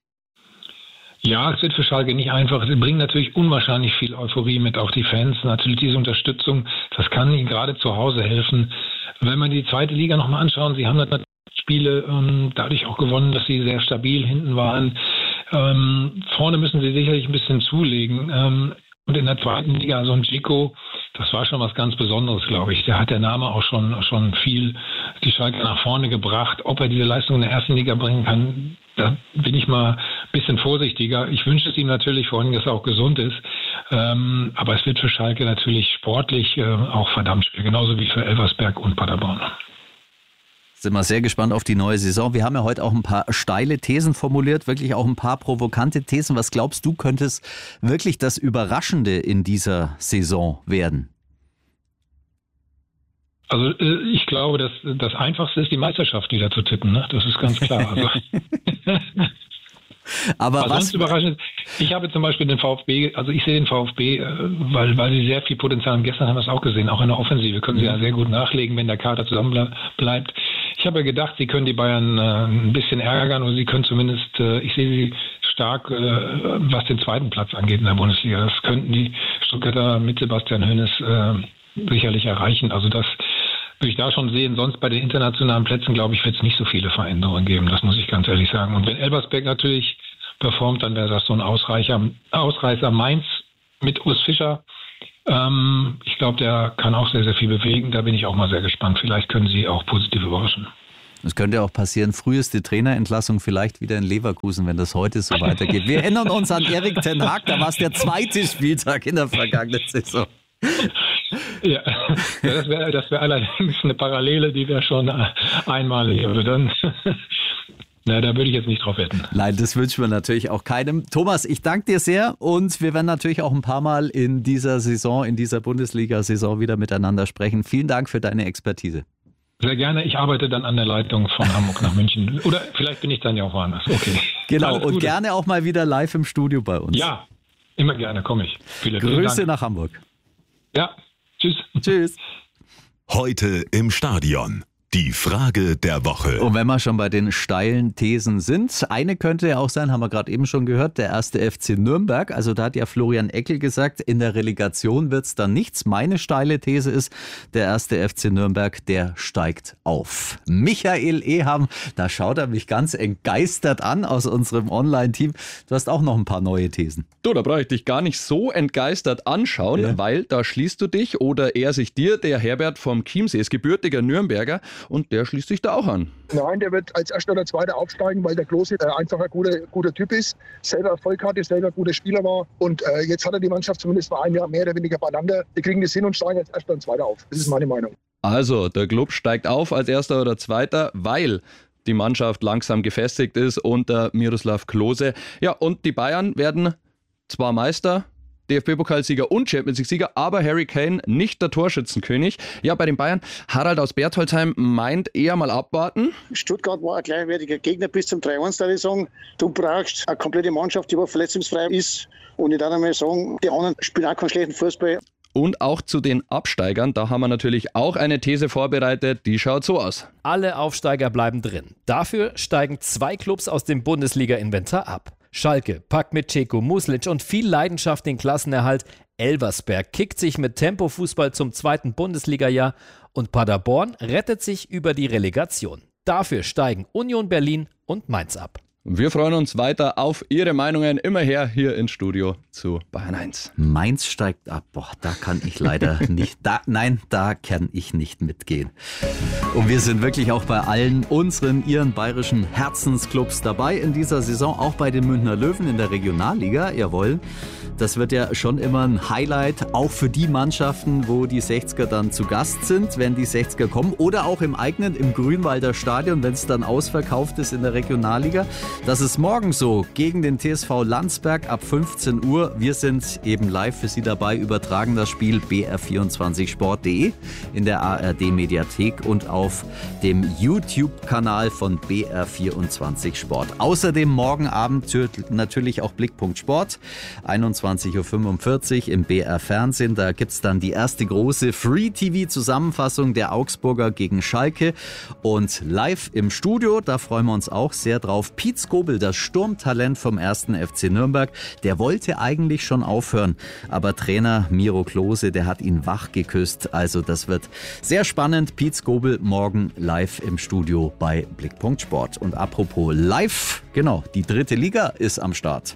Ja, es wird für Schalke nicht einfach. Sie bringen natürlich unwahrscheinlich viel Euphorie mit, auch die Fans. Natürlich diese Unterstützung, das kann ihnen gerade zu Hause helfen. Wenn wir die zweite Liga nochmal anschauen, sie haben natürlich Spiele dadurch auch gewonnen, dass sie sehr stabil hinten waren. Vorne müssen sie sicherlich ein bisschen zulegen. Und in der zweiten Liga, so ein Dzeko, das war schon was ganz Besonderes, glaube ich. Der hat der Name auch schon viel die Schalke nach vorne gebracht. Ob er diese Leistung in der ersten Liga bringen kann, da bin ich mal ein bisschen vorsichtiger. Ich wünsche es ihm natürlich, vor allem, dass er auch gesund ist. Aber es wird für Schalke natürlich sportlich auch verdammt schwer, genauso wie für Elversberg und Paderborn. Sind wir sehr gespannt auf die neue Saison. Wir haben ja heute auch ein paar steile Thesen formuliert, wirklich auch ein paar provokante Thesen. Was glaubst du, könnte es wirklich das Überraschende in dieser Saison werden? Also ich glaube, dass das Einfachste ist, die Meisterschaft wieder zu tippen. Ne? Das ist ganz klar. Also aber was sonst überraschend ist, ich habe zum Beispiel den VfB, also ich sehe den VfB, weil sie sehr viel Potenzial haben. Gestern haben wir es auch gesehen, auch in der Offensive können sie ja sehr gut nachlegen, wenn der Kader zusammen bleibt. Ich habe ja gedacht, sie können die Bayern ein bisschen ärgern oder sie können zumindest, ich sehe sie stark, was den zweiten Platz angeht in der Bundesliga. Das könnten die Stuttgarter mit Sebastian Hoeneß sicherlich erreichen. Also das würde ich da schon sehen. Sonst bei den internationalen Plätzen, glaube ich, wird es nicht so viele Veränderungen geben. Das muss ich ganz ehrlich sagen. Und wenn Elversberg natürlich performt, dann wäre das so ein Ausreißer. Mainz mit Urs Fischer. Ich glaube, der kann auch sehr, sehr viel bewegen. Da bin ich auch mal sehr gespannt. Vielleicht können sie auch positiv überraschen. Es könnte auch passieren, früheste Trainerentlassung vielleicht wieder in Leverkusen, wenn das heute so weitergeht. Wir erinnern uns an Erik ten Hag, da war es der 2. Spieltag in der vergangenen Saison. Ja, das wäre allerdings eine Parallele, die wäre schon einmalig. Also dann, da würde ich jetzt nicht drauf wetten. Nein, das wünschen wir natürlich auch keinem. Thomas, ich danke dir sehr und wir werden natürlich auch ein paar Mal in dieser Saison, in dieser Bundesliga-Saison wieder miteinander sprechen. Vielen Dank für deine Expertise. Sehr gerne. Ich arbeite dann an der Leitung von Hamburg nach München. Oder vielleicht bin ich dann ja auch woanders. Okay. Genau, und gerne auch mal wieder live im Studio bei uns. Ja, immer gerne, komme ich. Vielen Grüße Dank. nach Hamburg. Ja, tschüss. Tschüss. Heute im Stadion. Die Frage der Woche. Und wenn wir schon bei den steilen Thesen sind, eine könnte ja auch sein, haben wir gerade eben schon gehört, der 1. FC Nürnberg. Also da hat ja Florian Eckel gesagt, in der Relegation wird es dann nichts. Meine steile These ist, der 1. FC Nürnberg, der steigt auf. Michael Eham, da schaut er mich ganz entgeistert an aus unserem Online-Team. Du hast auch noch ein paar neue Thesen. Du, da brauche ich dich gar nicht so entgeistert anschauen, weil da schließt du dich oder er sich dir, der Herbert vom Chiemsee, ist gebürtiger Nürnberger. Und der schließt sich da auch an. Nein, der wird als Erster oder Zweiter aufsteigen, weil der Klose einfach ein guter Typ ist, selber Erfolg hatte, selber ein guter Spieler war. Und jetzt hat er die Mannschaft zumindest mal ein Jahr mehr oder weniger beieinander. Die kriegen das hin und steigen als Erster und Zweiter auf. Das ist meine Meinung. Also, der Club steigt auf als Erster oder Zweiter, weil die Mannschaft langsam gefestigt ist unter Miroslav Klose. Ja, und die Bayern werden zwar Meister, DFB-Pokalsieger und Champions-League-Sieger, aber Harry Kane nicht der Torschützenkönig. Ja, bei den Bayern, Harald aus Bertholdsheim meint eher mal abwarten. Stuttgart war ein gleichwertiger Gegner bis zum 3-1 der Saison. Du brauchst eine komplette Mannschaft, die verletzungsfrei ist. Und ich darf einmal sagen, die anderen spielen auch keinen schlechten Fußball. Und auch zu den Absteigern, da haben wir natürlich auch eine These vorbereitet, die schaut so aus. Alle Aufsteiger bleiben drin. Dafür steigen 2 Clubs aus dem Bundesliga-Inventar ab. Schalke packt mit Ceko Muslic und viel Leidenschaft den Klassenerhalt. Elversberg kickt sich mit Tempo-Fußball zum 2. Bundesliga-Jahr und Paderborn rettet sich über die Relegation. Dafür steigen Union Berlin und Mainz ab. Wir freuen uns weiter auf Ihre Meinungen, immer her hier ins Studio zu Bayern 1. Mainz steigt ab. Boah, da kann ich leider nicht, da kann ich nicht mitgehen. Und wir sind wirklich auch bei allen Ihren bayerischen Herzensclubs dabei in dieser Saison, auch bei den Münchner Löwen in der Regionalliga. Jawohl, das wird ja schon immer ein Highlight, auch für die Mannschaften, wo die 60er dann zu Gast sind, wenn die 60er kommen. Oder auch im eigenen, im Grünwalder Stadion, wenn es dann ausverkauft ist in der Regionalliga. Das ist morgen so gegen den TSV Landsberg ab 15 Uhr. Wir sind eben live für Sie dabei, übertragen das Spiel br24sport.de in der ARD-Mediathek und auf dem YouTube-Kanal von BR24sport. Außerdem morgen Abend natürlich auch Blickpunkt Sport, 21.45 Uhr im BR-Fernsehen. Da gibt es dann die erste große Free-TV-Zusammenfassung der Augsburger gegen Schalke. Und live im Studio, da freuen wir uns auch sehr drauf, Piet Skobel, das Sturmtalent vom 1. FC Nürnberg, der wollte eigentlich schon aufhören, aber Trainer Miro Klose, der hat ihn wach geküsst. Also das wird sehr spannend. Piet Skobel morgen live im Studio bei Blickpunkt Sport. Und apropos live, genau, die 3. Liga ist am Start.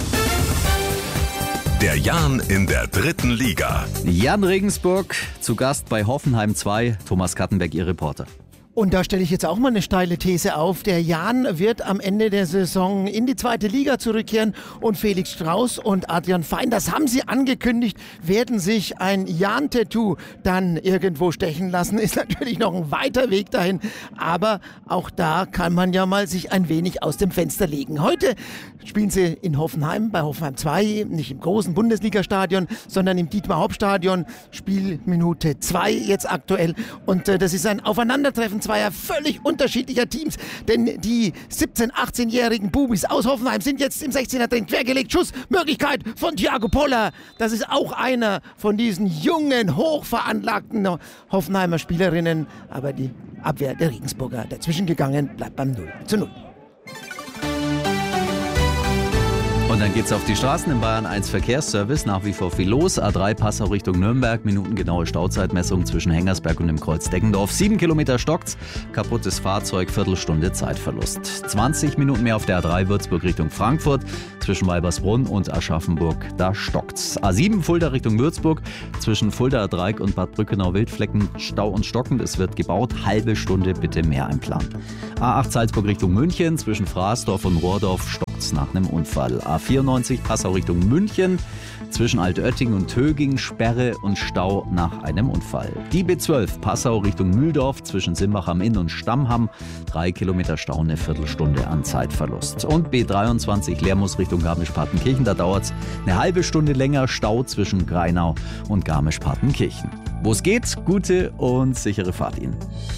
Der Jan in der 3. Liga. Jan Regensburg zu Gast bei Hoffenheim 2. Thomas Kattenberg, Ihr Reporter. Und da stelle ich jetzt auch mal eine steile These auf. Der Jan wird am Ende der Saison in die 2. Liga zurückkehren und Felix Strauß und Adrian Fein, das haben sie angekündigt, werden sich ein Jan-Tattoo dann irgendwo stechen lassen. Ist natürlich noch ein weiter Weg dahin, aber auch da kann man ja mal sich ein wenig aus dem Fenster legen. Heute spielen sie in Hoffenheim, bei Hoffenheim 2, nicht im großen Bundesliga-Stadion, sondern im Dietmar-Hopp-Stadion. Spielminute 2 jetzt aktuell und das ist ein Aufeinandertreffen zweier völlig unterschiedlicher Teams, denn die 17-, 18-jährigen Bubis aus Hoffenheim sind jetzt im 16er drin, quergelegt, Schussmöglichkeit von Thiago Poller. Das ist auch einer von diesen jungen, hochveranlagten Hoffenheimer Spielerinnen, aber die Abwehr der Regensburger dazwischen gegangen, bleibt beim 0:0. Und dann geht's auf die Straßen im Bayern 1 Verkehrsservice. Nach wie vor viel los. A3 Passau Richtung Nürnberg. Minutengenaue Stauzeitmessung zwischen Hengersberg und dem Kreuz Deggendorf. 7 Kilometer stockt's. Kaputtes Fahrzeug, Viertelstunde Zeitverlust. 20 Minuten mehr auf der A3 Würzburg Richtung Frankfurt. Zwischen Weibersbrunn und Aschaffenburg, da stockt's. A7 Fulda Richtung Würzburg. Zwischen Fuldaer Dreieck und Bad Brückenau-Wildflecken Stau und stockend. Es wird gebaut. Halbe Stunde bitte mehr einplanen. A8 Salzburg Richtung München. Zwischen Fraßdorf und Rohrdorf stockt's nach einem Unfall. A94 Passau Richtung München. Zwischen Altötting und Töging Sperre und Stau nach einem Unfall. Die B12 Passau Richtung Mühldorf zwischen Simbach am Inn und Stammham. 3 Kilometer Stau, eine Viertelstunde an Zeitverlust. Und B23 Lermus Richtung Garmisch-Partenkirchen. Da dauert es eine halbe Stunde länger. Stau zwischen Greinau und Garmisch-Partenkirchen. Wo es geht, gute und sichere Fahrt Ihnen.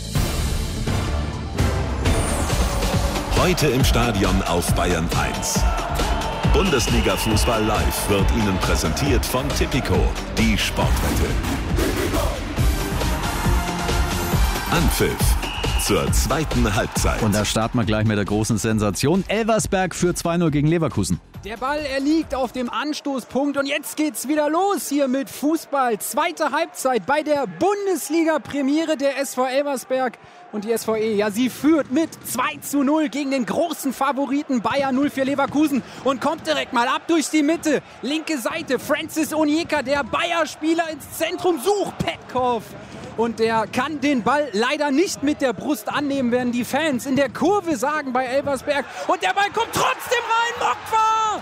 Heute im Stadion auf Bayern 1. Bundesliga-Fußball live wird Ihnen präsentiert von Tipico, die Sportwette. Anpfiff zur zweiten Halbzeit. Und da starten wir gleich mit der großen Sensation. Elversberg führt 2-0 gegen Leverkusen. Der Ball, er liegt auf dem Anstoßpunkt und jetzt geht's wieder los hier mit Fußball. Zweite Halbzeit bei der Bundesliga-Premiere der SV Elversberg. Und die SVE, ja, sie führt mit 2-0 gegen den großen Favoriten Bayer 04 Leverkusen und kommt direkt mal ab durch die Mitte. Linke Seite, Francis Onyeka, der Bayer-Spieler ins Zentrum, sucht Petkov. Und der kann den Ball leider nicht mit der Brust annehmen, werden die Fans in der Kurve sagen bei Elversberg. Und der Ball kommt trotzdem rein, Mokwa!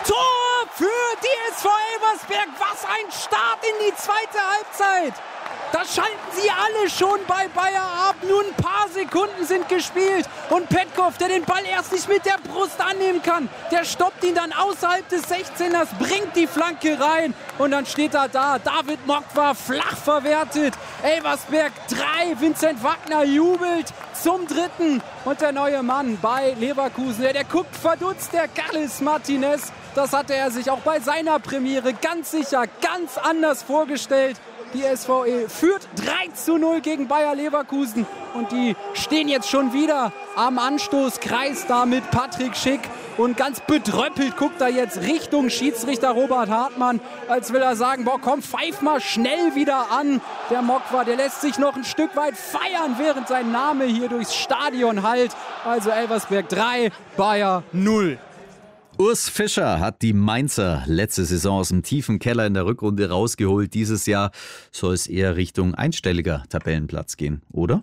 Tor für die SV Elversberg. Was ein Start in die zweite Halbzeit. Da schalten sie alle schon bei Bayer ab. Nur ein paar Sekunden sind gespielt. Und Petkov, der den Ball erst nicht mit der Brust annehmen kann, der stoppt ihn dann außerhalb des 16ers, bringt die Flanke rein. Und dann steht er da. David Mokwa flach verwertet. Elversberg 3. Vincent Wagner jubelt zum 3. Und der neue Mann bei Leverkusen, der guckt verdutzt, der Carles Martinez. Das hatte er sich auch bei seiner Premiere ganz sicher, ganz anders vorgestellt. Die SVE führt 3-0 gegen Bayer Leverkusen und die stehen jetzt schon wieder am Anstoßkreis da mit Patrick Schick und ganz bedröppelt guckt er jetzt Richtung Schiedsrichter Robert Hartmann, als will er sagen, boah komm, pfeif mal schnell wieder an. Der Mokwa, der lässt sich noch ein Stück weit feiern, während sein Name hier durchs Stadion hallt. Also Elversberg 3, Bayer 0. Urs Fischer hat die Mainzer letzte Saison aus dem tiefen Keller in der Rückrunde rausgeholt. Dieses Jahr soll es eher Richtung einstelliger Tabellenplatz gehen, oder?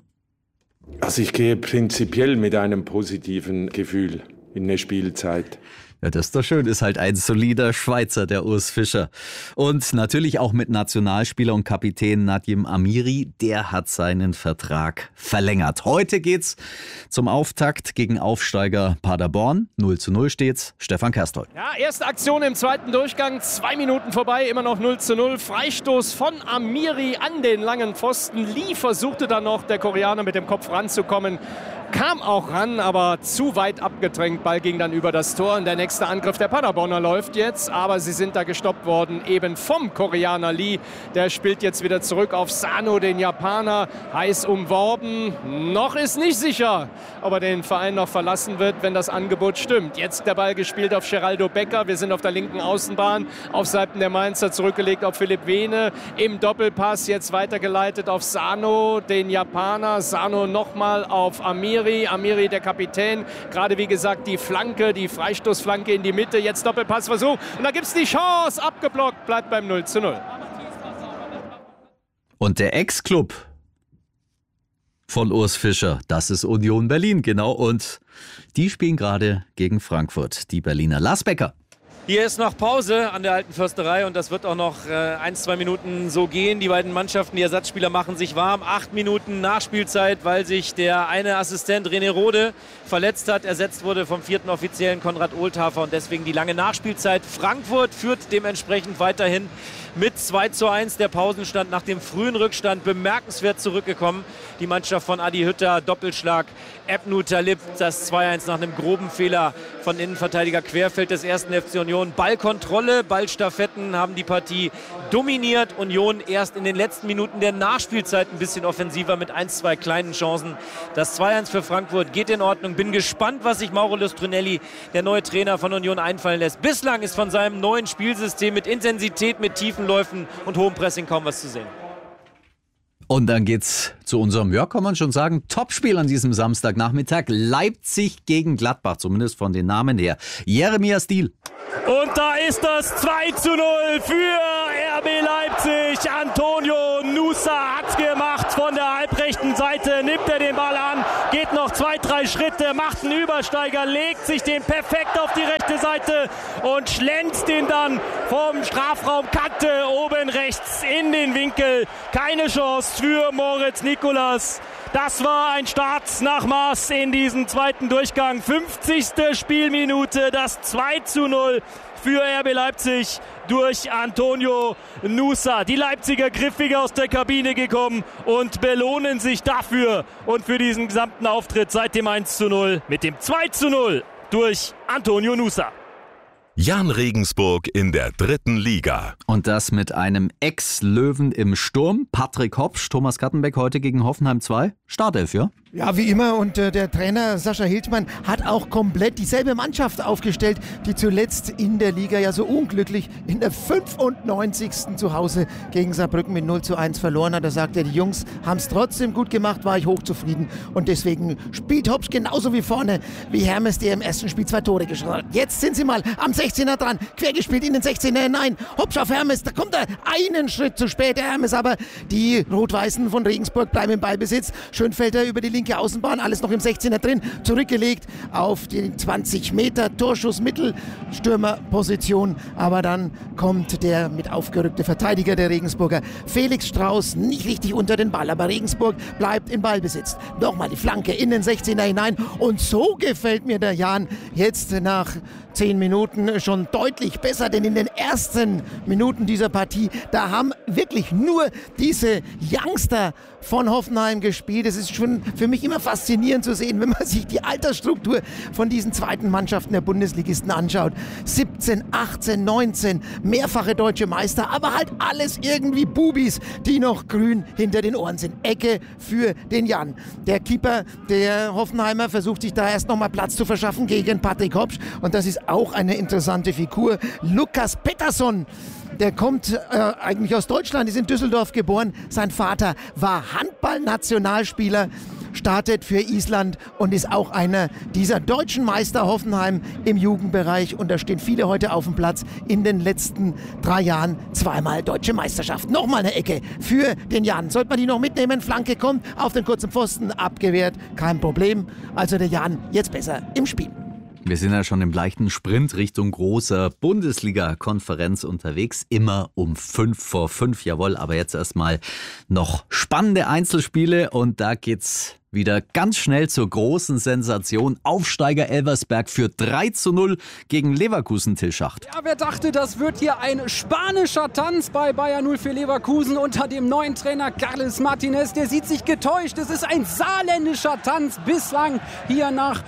Also ich gehe prinzipiell mit einem positiven Gefühl in eine Spielzeit. Ja, das ist doch schön. Ist halt ein solider Schweizer, der Urs Fischer. Und natürlich auch mit Nationalspieler und Kapitän Nadjem Amiri. Der hat seinen Vertrag verlängert. Heute geht's zum Auftakt gegen Aufsteiger Paderborn. 0-0 steht's. Stefan Kerstol. Ja, erste Aktion im zweiten Durchgang. 2 Minuten vorbei, immer noch 0-0. Freistoß von Amiri an den langen Pfosten. Lee versuchte dann noch, der Koreaner, mit dem Kopf ranzukommen. Kam auch ran, aber zu weit abgedrängt. Ball ging dann über das Tor. Und der nächste Angriff der Paderborner läuft jetzt. Aber sie sind da gestoppt worden, eben vom Koreaner Lee. Der spielt jetzt wieder zurück auf Sano, den Japaner. Heiß umworben. Noch ist nicht sicher, ob er den Verein noch verlassen wird, wenn das Angebot stimmt. Jetzt der Ball gespielt auf Geraldo Becker. Wir sind auf der linken Außenbahn. Auf Seiten der Mainzer zurückgelegt auf Philipp Wehne. Im Doppelpass jetzt weitergeleitet auf Sano, den Japaner. Sano nochmal auf Amiri. Amiri, der Kapitän, gerade wie gesagt die Flanke, die Freistoßflanke in die Mitte, jetzt Doppelpassversuch und da gibt es die Chance, abgeblockt, bleibt beim 0-0. Und der Ex-Club von Urs Fischer, das ist Union Berlin, genau, und die spielen gerade gegen Frankfurt, die Berliner. Lars Becker. Hier ist noch Pause an der Alten Försterei und das wird auch noch 1-2 Minuten so gehen. Die beiden Mannschaften, die Ersatzspieler machen sich warm. 8 Minuten Nachspielzeit, weil sich der eine Assistent René Rode verletzt hat. Ersetzt wurde vom 4. Offiziellen Konrad Ohlthafer und deswegen die lange Nachspielzeit. Frankfurt führt dementsprechend weiterhin mit 2:1. Der Pausenstand nach dem frühen Rückstand bemerkenswert zurückgekommen. Die Mannschaft von Adi Hütter, Doppelschlag, Ebnu Talib, das 2:1 nach einem groben Fehler von Innenverteidiger Querfeld des 1. FC Union. Ballkontrolle, Ballstaffetten haben die Partie dominiert. Union erst in den letzten Minuten der Nachspielzeit ein bisschen offensiver mit 1-2 kleinen Chancen. Das 2:1 für Frankfurt geht in Ordnung. Bin gespannt, was sich Mauro Lustrinelli, der neue Trainer von Union, einfallen lässt. Bislang ist von seinem neuen Spielsystem mit Intensität, mit tiefen Läufen und hohem Pressing kaum was zu sehen. Und dann geht's zu unserem, ja, kann man schon sagen, Topspiel an diesem Samstagnachmittag. Leipzig gegen Gladbach, zumindest von den Namen her. Jeremias Diel. Und da ist das 2:0 für RB Leipzig. Antonio Nusa hat's gemacht von der halbrechten Seite. Nimmt er den Ball an, geht noch 2-3 Schritte, macht einen Übersteiger, legt sich den perfekt auf die rechte Seite und schlänzt den dann vom Strafraumkante oben rechts in den Winkel. Keine Chance für Moritz Nicolas. Das war ein Start nach Maß in diesem zweiten Durchgang. 50. Spielminute, das 2:0 für RB Leipzig durch Antonio Nusa. Die Leipziger griffiger aus der Kabine gekommen und belohnen sich dafür und für diesen gesamten Auftritt seit dem 1:0 mit dem 2:0 durch Antonio Nusa. Jan Regensburg in der 3. Liga. Und das mit einem Ex-Löwen im Sturm. Patrick Hopsch, Thomas Kattenbeck heute gegen Hoffenheim 2. Startelf, ja? Ja, wie immer. Und der Trainer Sascha Hildmann hat auch komplett dieselbe Mannschaft aufgestellt, die zuletzt in der Liga ja so unglücklich in der 95. zu Hause gegen Saarbrücken mit 0:1 verloren hat. Da sagt er, die Jungs haben es trotzdem gut gemacht, war ich hochzufrieden. Und deswegen spielt Hopsch genauso wie vorne wie Hermes, der im ersten Spiel 2 Tore geschossen hat. Jetzt sind sie mal am 16er dran, quergespielt in den 16er hinein. Hopsch auf Hermes, da kommt er einen Schritt zu spät, der Hermes, aber die Rot-Weißen von Regensburg bleiben im Ballbesitz. Schönfelder über die linke Außenbahn, alles noch im 16er drin, zurückgelegt auf die 20 Meter Torschuss Mittelstürmerposition, aber dann kommt der mit aufgerückte Verteidiger der Regensburger, Felix Strauß, nicht richtig unter den Ball, aber Regensburg bleibt in Ballbesitz. Nochmal die Flanke in den 16er hinein und so gefällt mir der Jan jetzt nach 10 Minuten schon deutlich besser, denn in den ersten Minuten dieser Partie, da haben wirklich nur diese Youngster von Hoffenheim gespielt. Es ist schon für mich immer faszinierend zu sehen, wenn man sich die Altersstruktur von diesen zweiten Mannschaften der Bundesligisten anschaut. 17, 18, 19, mehrfache deutsche Meister, aber halt alles irgendwie Bubis, die noch grün hinter den Ohren sind. Ecke für den Jan. Der Keeper der Hoffenheimer versucht sich da erst nochmal Platz zu verschaffen gegen Patrick Hopsch und das ist auch eine interessante Figur. Lukas Pettersson, der kommt eigentlich aus Deutschland, ist in Düsseldorf geboren. Sein Vater war Handball-Nationalspieler, startet für Island und ist auch einer dieser deutschen Meister Hoffenheim im Jugendbereich. Und da stehen viele heute auf dem Platz. In den letzten 3 Jahren 2-mal deutsche Meisterschaft. Nochmal eine Ecke für den Jan. Sollte man die noch mitnehmen? Flanke kommt auf den kurzen Pfosten, abgewehrt. Kein Problem. Also der Jan jetzt besser im Spiel. Wir sind ja schon im leichten Sprint Richtung großer Bundesliga-Konferenz unterwegs. Immer um 5:05, jawohl. Aber jetzt erstmal noch spannende Einzelspiele und da geht's wieder ganz schnell zur großen Sensation. Aufsteiger Elversberg für 3:0 gegen Leverkusen, Till Schacht. Ja, wer dachte, das wird hier ein spanischer Tanz bei Bayer 04 Leverkusen unter dem neuen Trainer Carles Martinez. Der sieht sich getäuscht. Es ist ein saarländischer Tanz bislang hier nach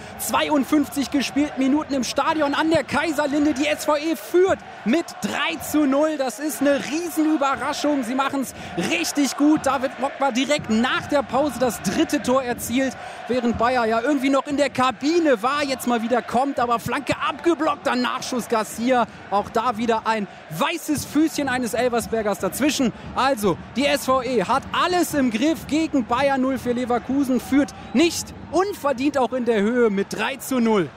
52 gespielten Minuten im Stadion an der Kaiserlinde. Die SVE führt mit 3:0. Das ist eine Riesenüberraschung. Sie machen es richtig gut. David Mock war direkt nach der Pause das 3. Tor erzielt, während Bayer ja irgendwie noch in der Kabine war, jetzt mal wieder kommt, aber Flanke abgeblockt, dann Nachschuss Garcia, auch da wieder ein weißes Füßchen eines Elversbergers dazwischen. Also, die SVE hat alles im Griff gegen Bayer 04 Leverkusen, führt nicht unverdient auch in der Höhe mit 3:0.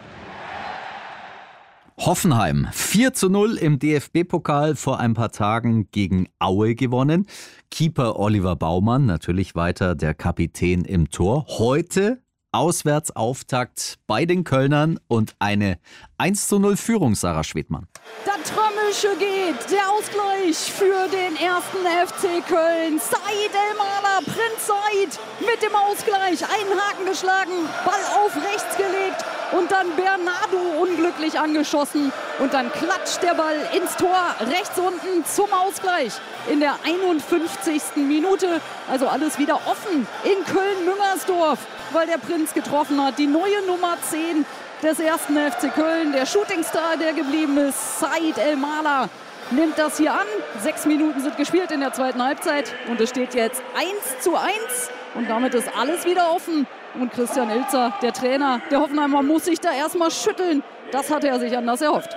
Hoffenheim 4:0 im DFB-Pokal vor ein paar Tagen gegen Aue gewonnen. Keeper Oliver Baumann, natürlich weiter der Kapitän im Tor. Heute Auswärtsauftakt bei den Kölnern und eine 1:0 Führung, Sarah Schwedmann. Der Trömmische geht, der Ausgleich für den 1. FC Köln. Said El-Maler, Prinz Said mit dem Ausgleich, einen Haken geschlagen, Ball auf rechts gelegt. und dann Bernardo unglücklich angeschossen und dann klatscht der Ball ins Tor rechts unten zum Ausgleich in der 51. Minute. Also alles wieder offen in Köln-Müngersdorf, weil der Prinz getroffen hat. Die neue Nummer 10 des 1. FC Köln, der Shootingstar, der geblieben ist, Said El-Mala, nimmt das hier an. 6 Minuten sind gespielt in der zweiten Halbzeit und es steht jetzt 1:1 und damit ist alles wieder offen. Und Christian Ilzer, der Trainer der Hoffenheimer, muss sich da erstmal schütteln. Das hatte er sich anders erhofft.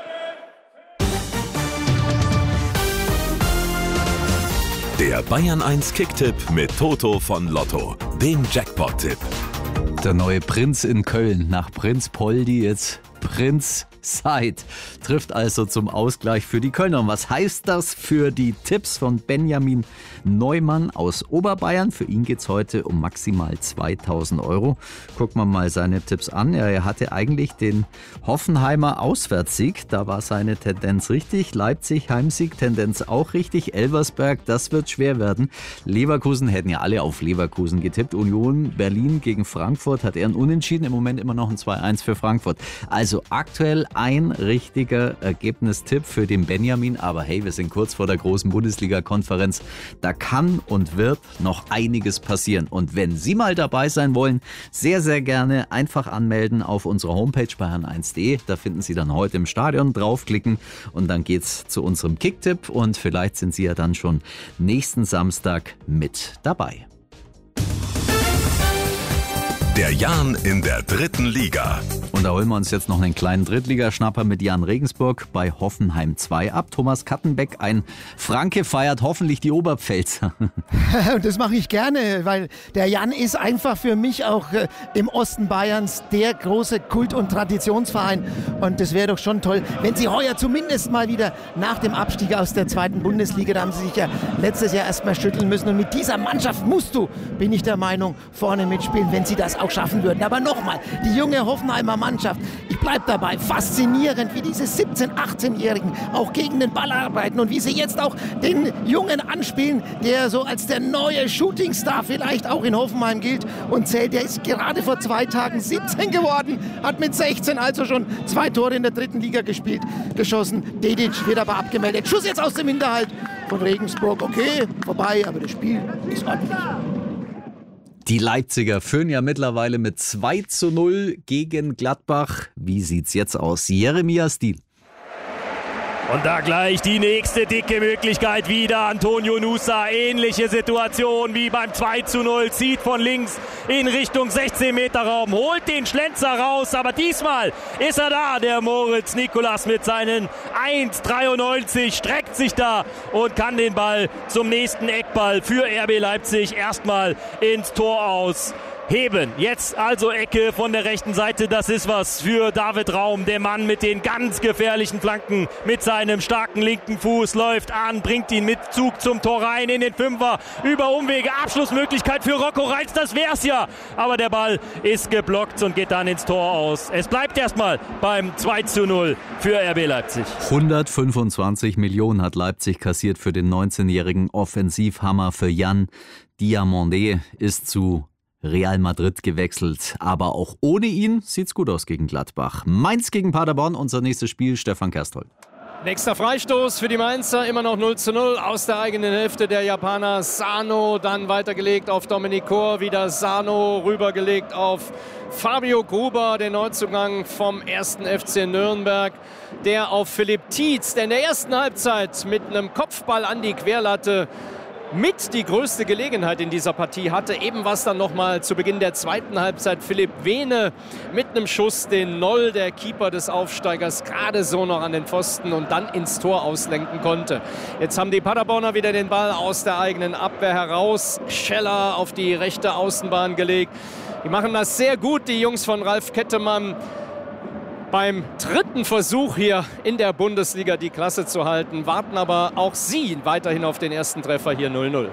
Der Bayern 1 Kicktipp mit Toto von Lotto, dem Jackpot-Tipp. Der neue Prinz in Köln, nach Prinz Poldi jetzt Prinz Said, trifft also zum Ausgleich für die Kölner. Und was heißt das für die Tipps von Benjamin Neumann aus Oberbayern? Für ihn geht es heute um maximal 2.000 €. Gucken wir mal seine Tipps an. Er hatte eigentlich den Hoffenheimer Auswärtssieg. Da war seine Tendenz richtig. Leipzig Heimsieg, Tendenz auch richtig. Elversberg, das wird schwer werden. Leverkusen hätten ja alle auf Leverkusen getippt. Union Berlin gegen Frankfurt hat er ein Unentschieden. Im Moment immer noch ein 2:1 für Frankfurt. Also aktuell ein richtiger Ergebnistipp für den Benjamin. Aber hey, wir sind kurz vor der großen Bundesliga-Konferenz. Da kann und wird noch einiges passieren. Und wenn Sie mal dabei sein wollen, sehr, sehr gerne einfach anmelden auf unserer Homepage bayern1.de. Da finden Sie dann heute im Stadion, draufklicken und dann geht's zu unserem Kicktipp. Und vielleicht sind Sie ja dann schon nächsten Samstag mit dabei. Der Jan in der 3. Liga. Und da holen wir uns jetzt noch einen kleinen Drittligaschnapper mit Jan Regensburg bei Hoffenheim 2 ab. Thomas Kattenbeck, ein Franke, feiert hoffentlich die Oberpfälzer. Und das mache ich gerne, weil der Jan ist einfach für mich auch im Osten Bayerns der große Kult- und Traditionsverein. Und das wäre doch schon toll, wenn sie heuer zumindest mal wieder nach dem Abstieg aus der 2. Bundesliga, da haben sie sich ja letztes Jahr erstmal schütteln müssen. Und mit dieser Mannschaft musst du, bin ich der Meinung, vorne mitspielen, wenn sie das auch schaffen würden. Aber nochmal, die junge Hoffenheimer Mannschaft, ich bleibe dabei, faszinierend, wie diese 17-, 18-Jährigen auch gegen den Ball arbeiten und wie sie jetzt auch den Jungen anspielen, der so als der neue Shootingstar vielleicht auch in Hoffenheim gilt und zählt. Der ist gerade vor 2 Tagen 17 geworden, hat mit 16 also schon 2 Tore in der 3. Liga geschossen. Dedic wird aber abgemeldet. Schuss jetzt aus dem Hinterhalt von Regensburg. Okay, vorbei, aber das Spiel ist ordentlich. Die Leipziger führen ja mittlerweile mit 2:0 gegen Gladbach. Wie sieht's jetzt aus? Jeremias Diehl. Und da gleich die nächste dicke Möglichkeit wieder. Antonio Nusa, ähnliche Situation wie beim 2:0. Zieht von links in Richtung 16-Meter-Raum, holt den Schlenzer raus. Aber diesmal ist er da, der Moritz Nicolas mit seinen 1,93. Streckt sich da und kann den Ball zum nächsten Eckball für RB Leipzig erstmal ins Tor ausheben. Jetzt also Ecke von der rechten Seite, das ist was für David Raum, der Mann mit den ganz gefährlichen Flanken, mit seinem starken linken Fuß, läuft an, bringt ihn mit Zug zum Tor rein in den Fünfer, über Umwege, Abschlussmöglichkeit für Rocco Reitz, das wär's ja, aber der Ball ist geblockt und geht dann ins Tor aus. Es bleibt erstmal beim 2:0 für RB Leipzig. 125 Millionen hat Leipzig kassiert für den 19-jährigen Offensivhammer. Für Jan Diamandé ist zu Real Madrid gewechselt, aber auch ohne ihn sieht's gut aus gegen Gladbach. Mainz gegen Paderborn, unser nächstes Spiel, Stefan Kersthold. Nächster Freistoß für die Mainzer, immer noch 0:0 aus der eigenen Hälfte der Japaner. Sano dann weitergelegt auf Dominik Kor, wieder Sano rübergelegt auf Fabio Gruber, den Neuzugang vom 1. FC Nürnberg, der auf Philipp Tietz, der in der ersten Halbzeit mit einem Kopfball an die Querlatte mit die größte Gelegenheit in dieser Partie hatte. Eben was dann nochmal zu Beginn der zweiten Halbzeit Philipp Wehne mit einem Schuss, den Noll, der Keeper des Aufsteigers, gerade so noch an den Pfosten und dann ins Tor auslenken konnte. Jetzt haben die Paderborner wieder den Ball aus der eigenen Abwehr heraus. Scheller auf die rechte Außenbahn gelegt. Die machen das sehr gut, die Jungs von Ralf Kettemann. Beim 3. Versuch hier in der Bundesliga die Klasse zu halten, warten aber auch sie weiterhin auf den ersten Treffer, hier 0:0.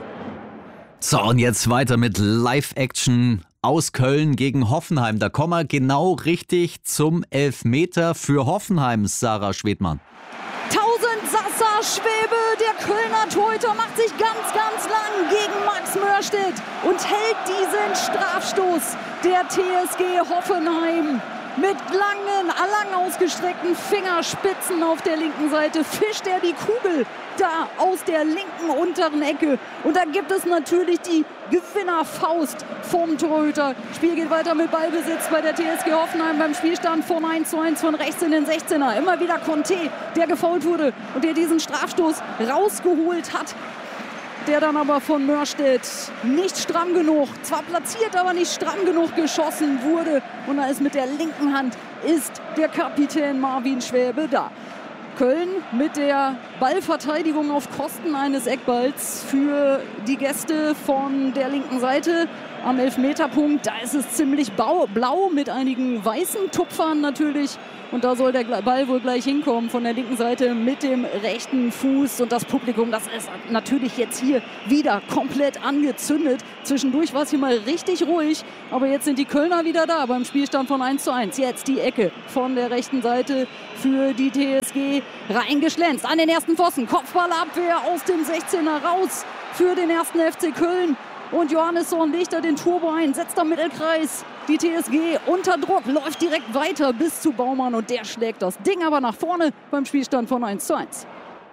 So, und jetzt weiter mit Live-Action aus Köln gegen Hoffenheim. Da kommen wir genau richtig zum Elfmeter für Hoffenheim, Sarah Schwedmann. 1000 Sasa Schwebe, der Kölner Torhüter, macht sich ganz, ganz lang gegen Max Mörstedt und hält diesen Strafstoß der TSG Hoffenheim. Mit lang ausgestreckten Fingerspitzen auf der linken Seite fischt er die Kugel da aus der linken unteren Ecke. Und da gibt es natürlich die Gewinnerfaust vom Torhüter. Spiel geht weiter mit Ballbesitz bei der TSG Hoffenheim beim Spielstand von 1:1 von rechts in den 16er. Immer wieder Conte, der gefoult wurde und der diesen Strafstoß rausgeholt hat. Der dann aber von Mörstedt nicht stramm genug, zwar platziert, aber nicht stramm genug geschossen wurde. Und da ist mit der linken Hand der Kapitän Marvin Schwäbe da. Köln mit der Ballverteidigung auf Kosten eines Eckballs für die Gäste von der linken Seite. Am Elfmeterpunkt, da ist es ziemlich blau mit einigen weißen Tupfern natürlich. Und da soll der Ball wohl gleich hinkommen von der linken Seite mit dem rechten Fuß. Und das Publikum, das ist natürlich jetzt hier wieder komplett angezündet. Zwischendurch war es hier mal richtig ruhig. Aber jetzt sind die Kölner wieder da beim Spielstand von 1:1. Jetzt die Ecke von der rechten Seite für die TSG reingeschlänzt. An den ersten Pfosten, Kopfballabwehr aus dem 16er raus für den ersten FC Köln. Und Johannesson legt da den Turbo ein, setzt am Mittelkreis. Die TSG unter Druck, läuft direkt weiter bis zu Baumann. Und der schlägt das Ding aber nach vorne beim Spielstand von 1:1.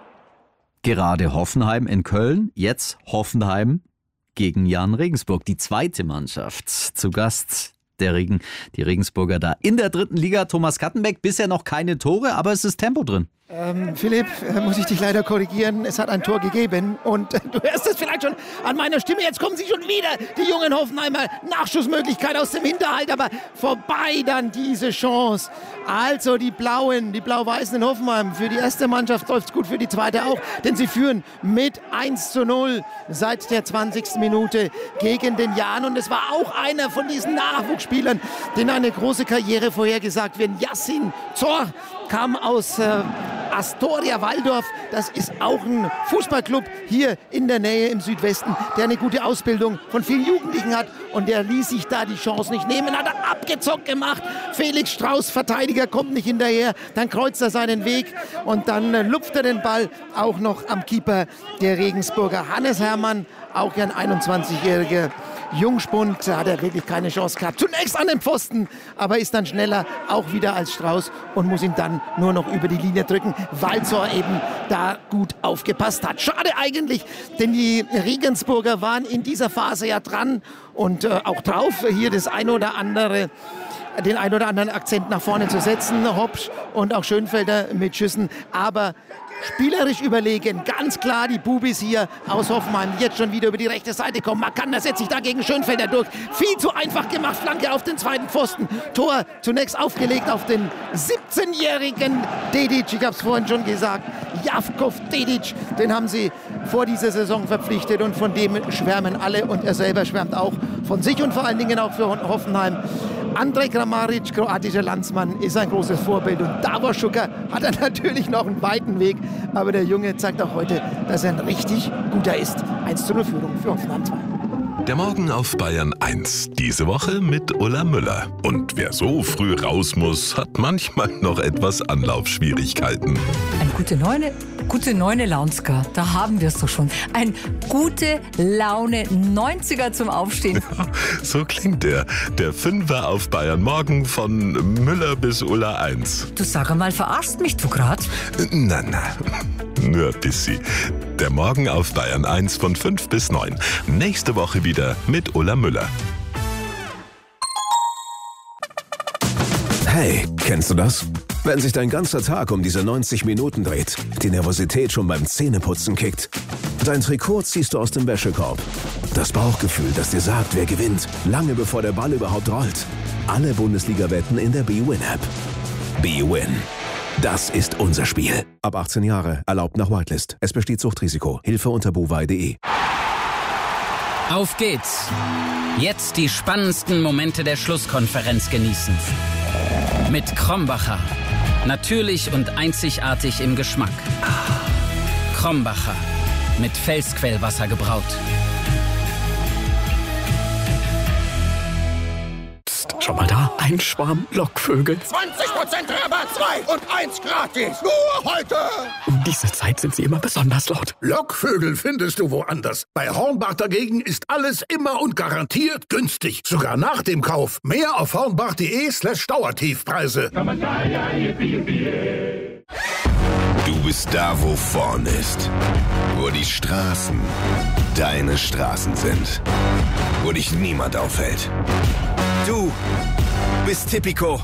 Gerade Hoffenheim in Köln, jetzt Hoffenheim gegen Jan Regensburg, die zweite Mannschaft. Zu Gast die Regensburger da in der 3. Liga. Thomas Kattenbeck, bisher noch keine Tore, aber es ist Tempo drin. Philipp, muss ich dich leider korrigieren. Es hat ein Tor gegeben und du hörst es vielleicht schon an meiner Stimme. Jetzt kommen sie schon wieder, die jungen Hoffenheimer. Nachschussmöglichkeit aus dem Hinterhalt, aber vorbei dann diese Chance. Also die Blau-Weißen in Hoffenheim. Für die erste Mannschaft läuft es gut, für die zweite auch, denn sie führen mit 1:0 seit der 20. Minute gegen den Jan. Und es war auch einer von diesen Nachwuchsspielern, denen eine große Karriere vorhergesagt wird. Yassin Zor kam aus Astoria Waldorf, das ist auch ein Fußballclub hier in der Nähe im Südwesten, der eine gute Ausbildung von vielen Jugendlichen hat und der ließ sich da die Chance nicht nehmen, hat er abgezockt gemacht. Felix Strauß, Verteidiger, kommt nicht hinterher, dann kreuzt er seinen Weg und dann lupft er den Ball auch noch am Keeper der Regensburger. Hannes Hermann, auch ein 21-jähriger Jungspund, hat er wirklich keine Chance gehabt. Zunächst an den Pfosten, aber ist dann schneller auch wieder als Strauß und muss ihn dann nur noch über die Linie drücken, weil Zor eben da gut aufgepasst hat. Schade eigentlich, denn die Regensburger waren in dieser Phase ja dran und auch drauf, hier den ein oder anderen Akzent nach vorne zu setzen. Hopsch und auch Schönfelder mit Schüssen, aber spielerisch überlegen, ganz klar die Bubis hier aus Hoffenheim, jetzt schon wieder über die rechte Seite kommen. Makander setzt sich da gegen Schönfelder durch. Viel zu einfach gemacht, Flanke auf den zweiten Pfosten. Tor zunächst aufgelegt auf den 17-jährigen Dedic, ich habe es vorhin schon gesagt, Javkov Dedic, den haben sie vor dieser Saison verpflichtet und von dem schwärmen alle und er selber schwärmt auch von sich und vor allen Dingen auch für Hoffenheim. Andrej Kramaric, kroatischer Landsmann, ist ein großes Vorbild und Davor Šuker hat er natürlich noch einen weiten Weg, aber der Junge zeigt auch heute, dass er ein richtig guter ist. 1:0 Führung für Hoffenheim 2. Der Morgen auf Bayern 1. Diese Woche mit Ulla Müller. Und wer so früh raus muss, hat manchmal noch etwas Anlaufschwierigkeiten. Eine gute Neune Launska, da haben wir es doch schon. Ein gute Laune 90er zum Aufstehen. So klingt der Fünfer auf Bayern Morgen von Müller bis Ulla 1. Du sag einmal, verarschst mich du grad? Na, nur ein bisschen. Der Morgen auf Bayern 1 von 5 bis 9. Nächste Woche wieder mit Ulla Müller. Hey, kennst du das? Wenn sich dein ganzer Tag um diese 90 Minuten dreht, die Nervosität schon beim Zähneputzen kickt. Dein Trikot ziehst du aus dem Wäschekorb. Das Bauchgefühl, das dir sagt, wer gewinnt, lange bevor der Ball überhaupt rollt. Alle Bundesliga-Wetten in der bwin-App. bwin. Das ist unser Spiel. Ab 18 Jahre, erlaubt nach Whitelist. Es besteht Suchtrisiko. Hilfe unter bovai.de. Auf geht's! Jetzt die spannendsten Momente der Schlusskonferenz genießen. Mit Krombacher. Natürlich und einzigartig im Geschmack. Krombacher. Mit Felsquellwasser gebraut. Psst. Schau mal da, ein Schwarm Lockvögel. 20% Rabatt, 2 und 1 gratis. Nur heute. Um diese Zeit sind sie immer besonders laut. Lockvögel findest du woanders. Bei Hornbach dagegen ist alles immer und garantiert günstig. Sogar nach dem Kauf. Mehr auf hornbach.de/Dauertiefpreise. Du bist da, wo vorn ist. Wo die Straßen deine Straßen sind. Wo dich niemand aufhält. Du bist Tipico.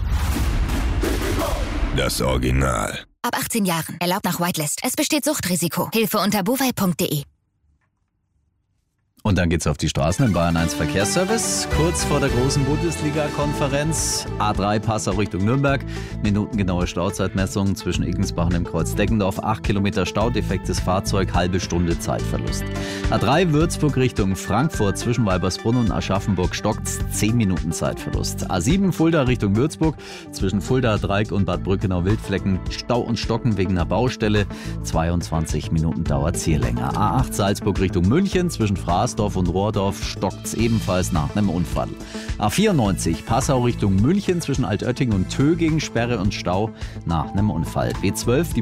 Das Original. Ab 18 Jahren. Erlaubt nach Whitelist. Es besteht Suchtrisiko. Hilfe unter bovai.de. Und dann geht's auf die Straßen im Bayern 1 Verkehrsservice. Kurz vor der großen Bundesliga-Konferenz. A3 Passau Richtung Nürnberg. Minutengenaue Stauzeitmessung zwischen Iggensbach und dem Kreuz Deggendorf. 8 Kilometer Stau, defektes Fahrzeug, halbe Stunde Zeitverlust. A3 Würzburg Richtung Frankfurt zwischen Weibersbrunn und Aschaffenburg stockt's. 10 Minuten Zeitverlust. A7 Fulda Richtung Würzburg zwischen Fulda, Dreieck und Bad Brückenau Wildflecken. Stau und Stocken wegen einer Baustelle. 22 Minuten dauert hier länger. A8 Salzburg Richtung München zwischen Fraß und Rohrdorf stockt's ebenfalls nach einem Unfall. A94 Passau Richtung München zwischen Altötting und Töging, Sperre und Stau nach einem Unfall. B12 die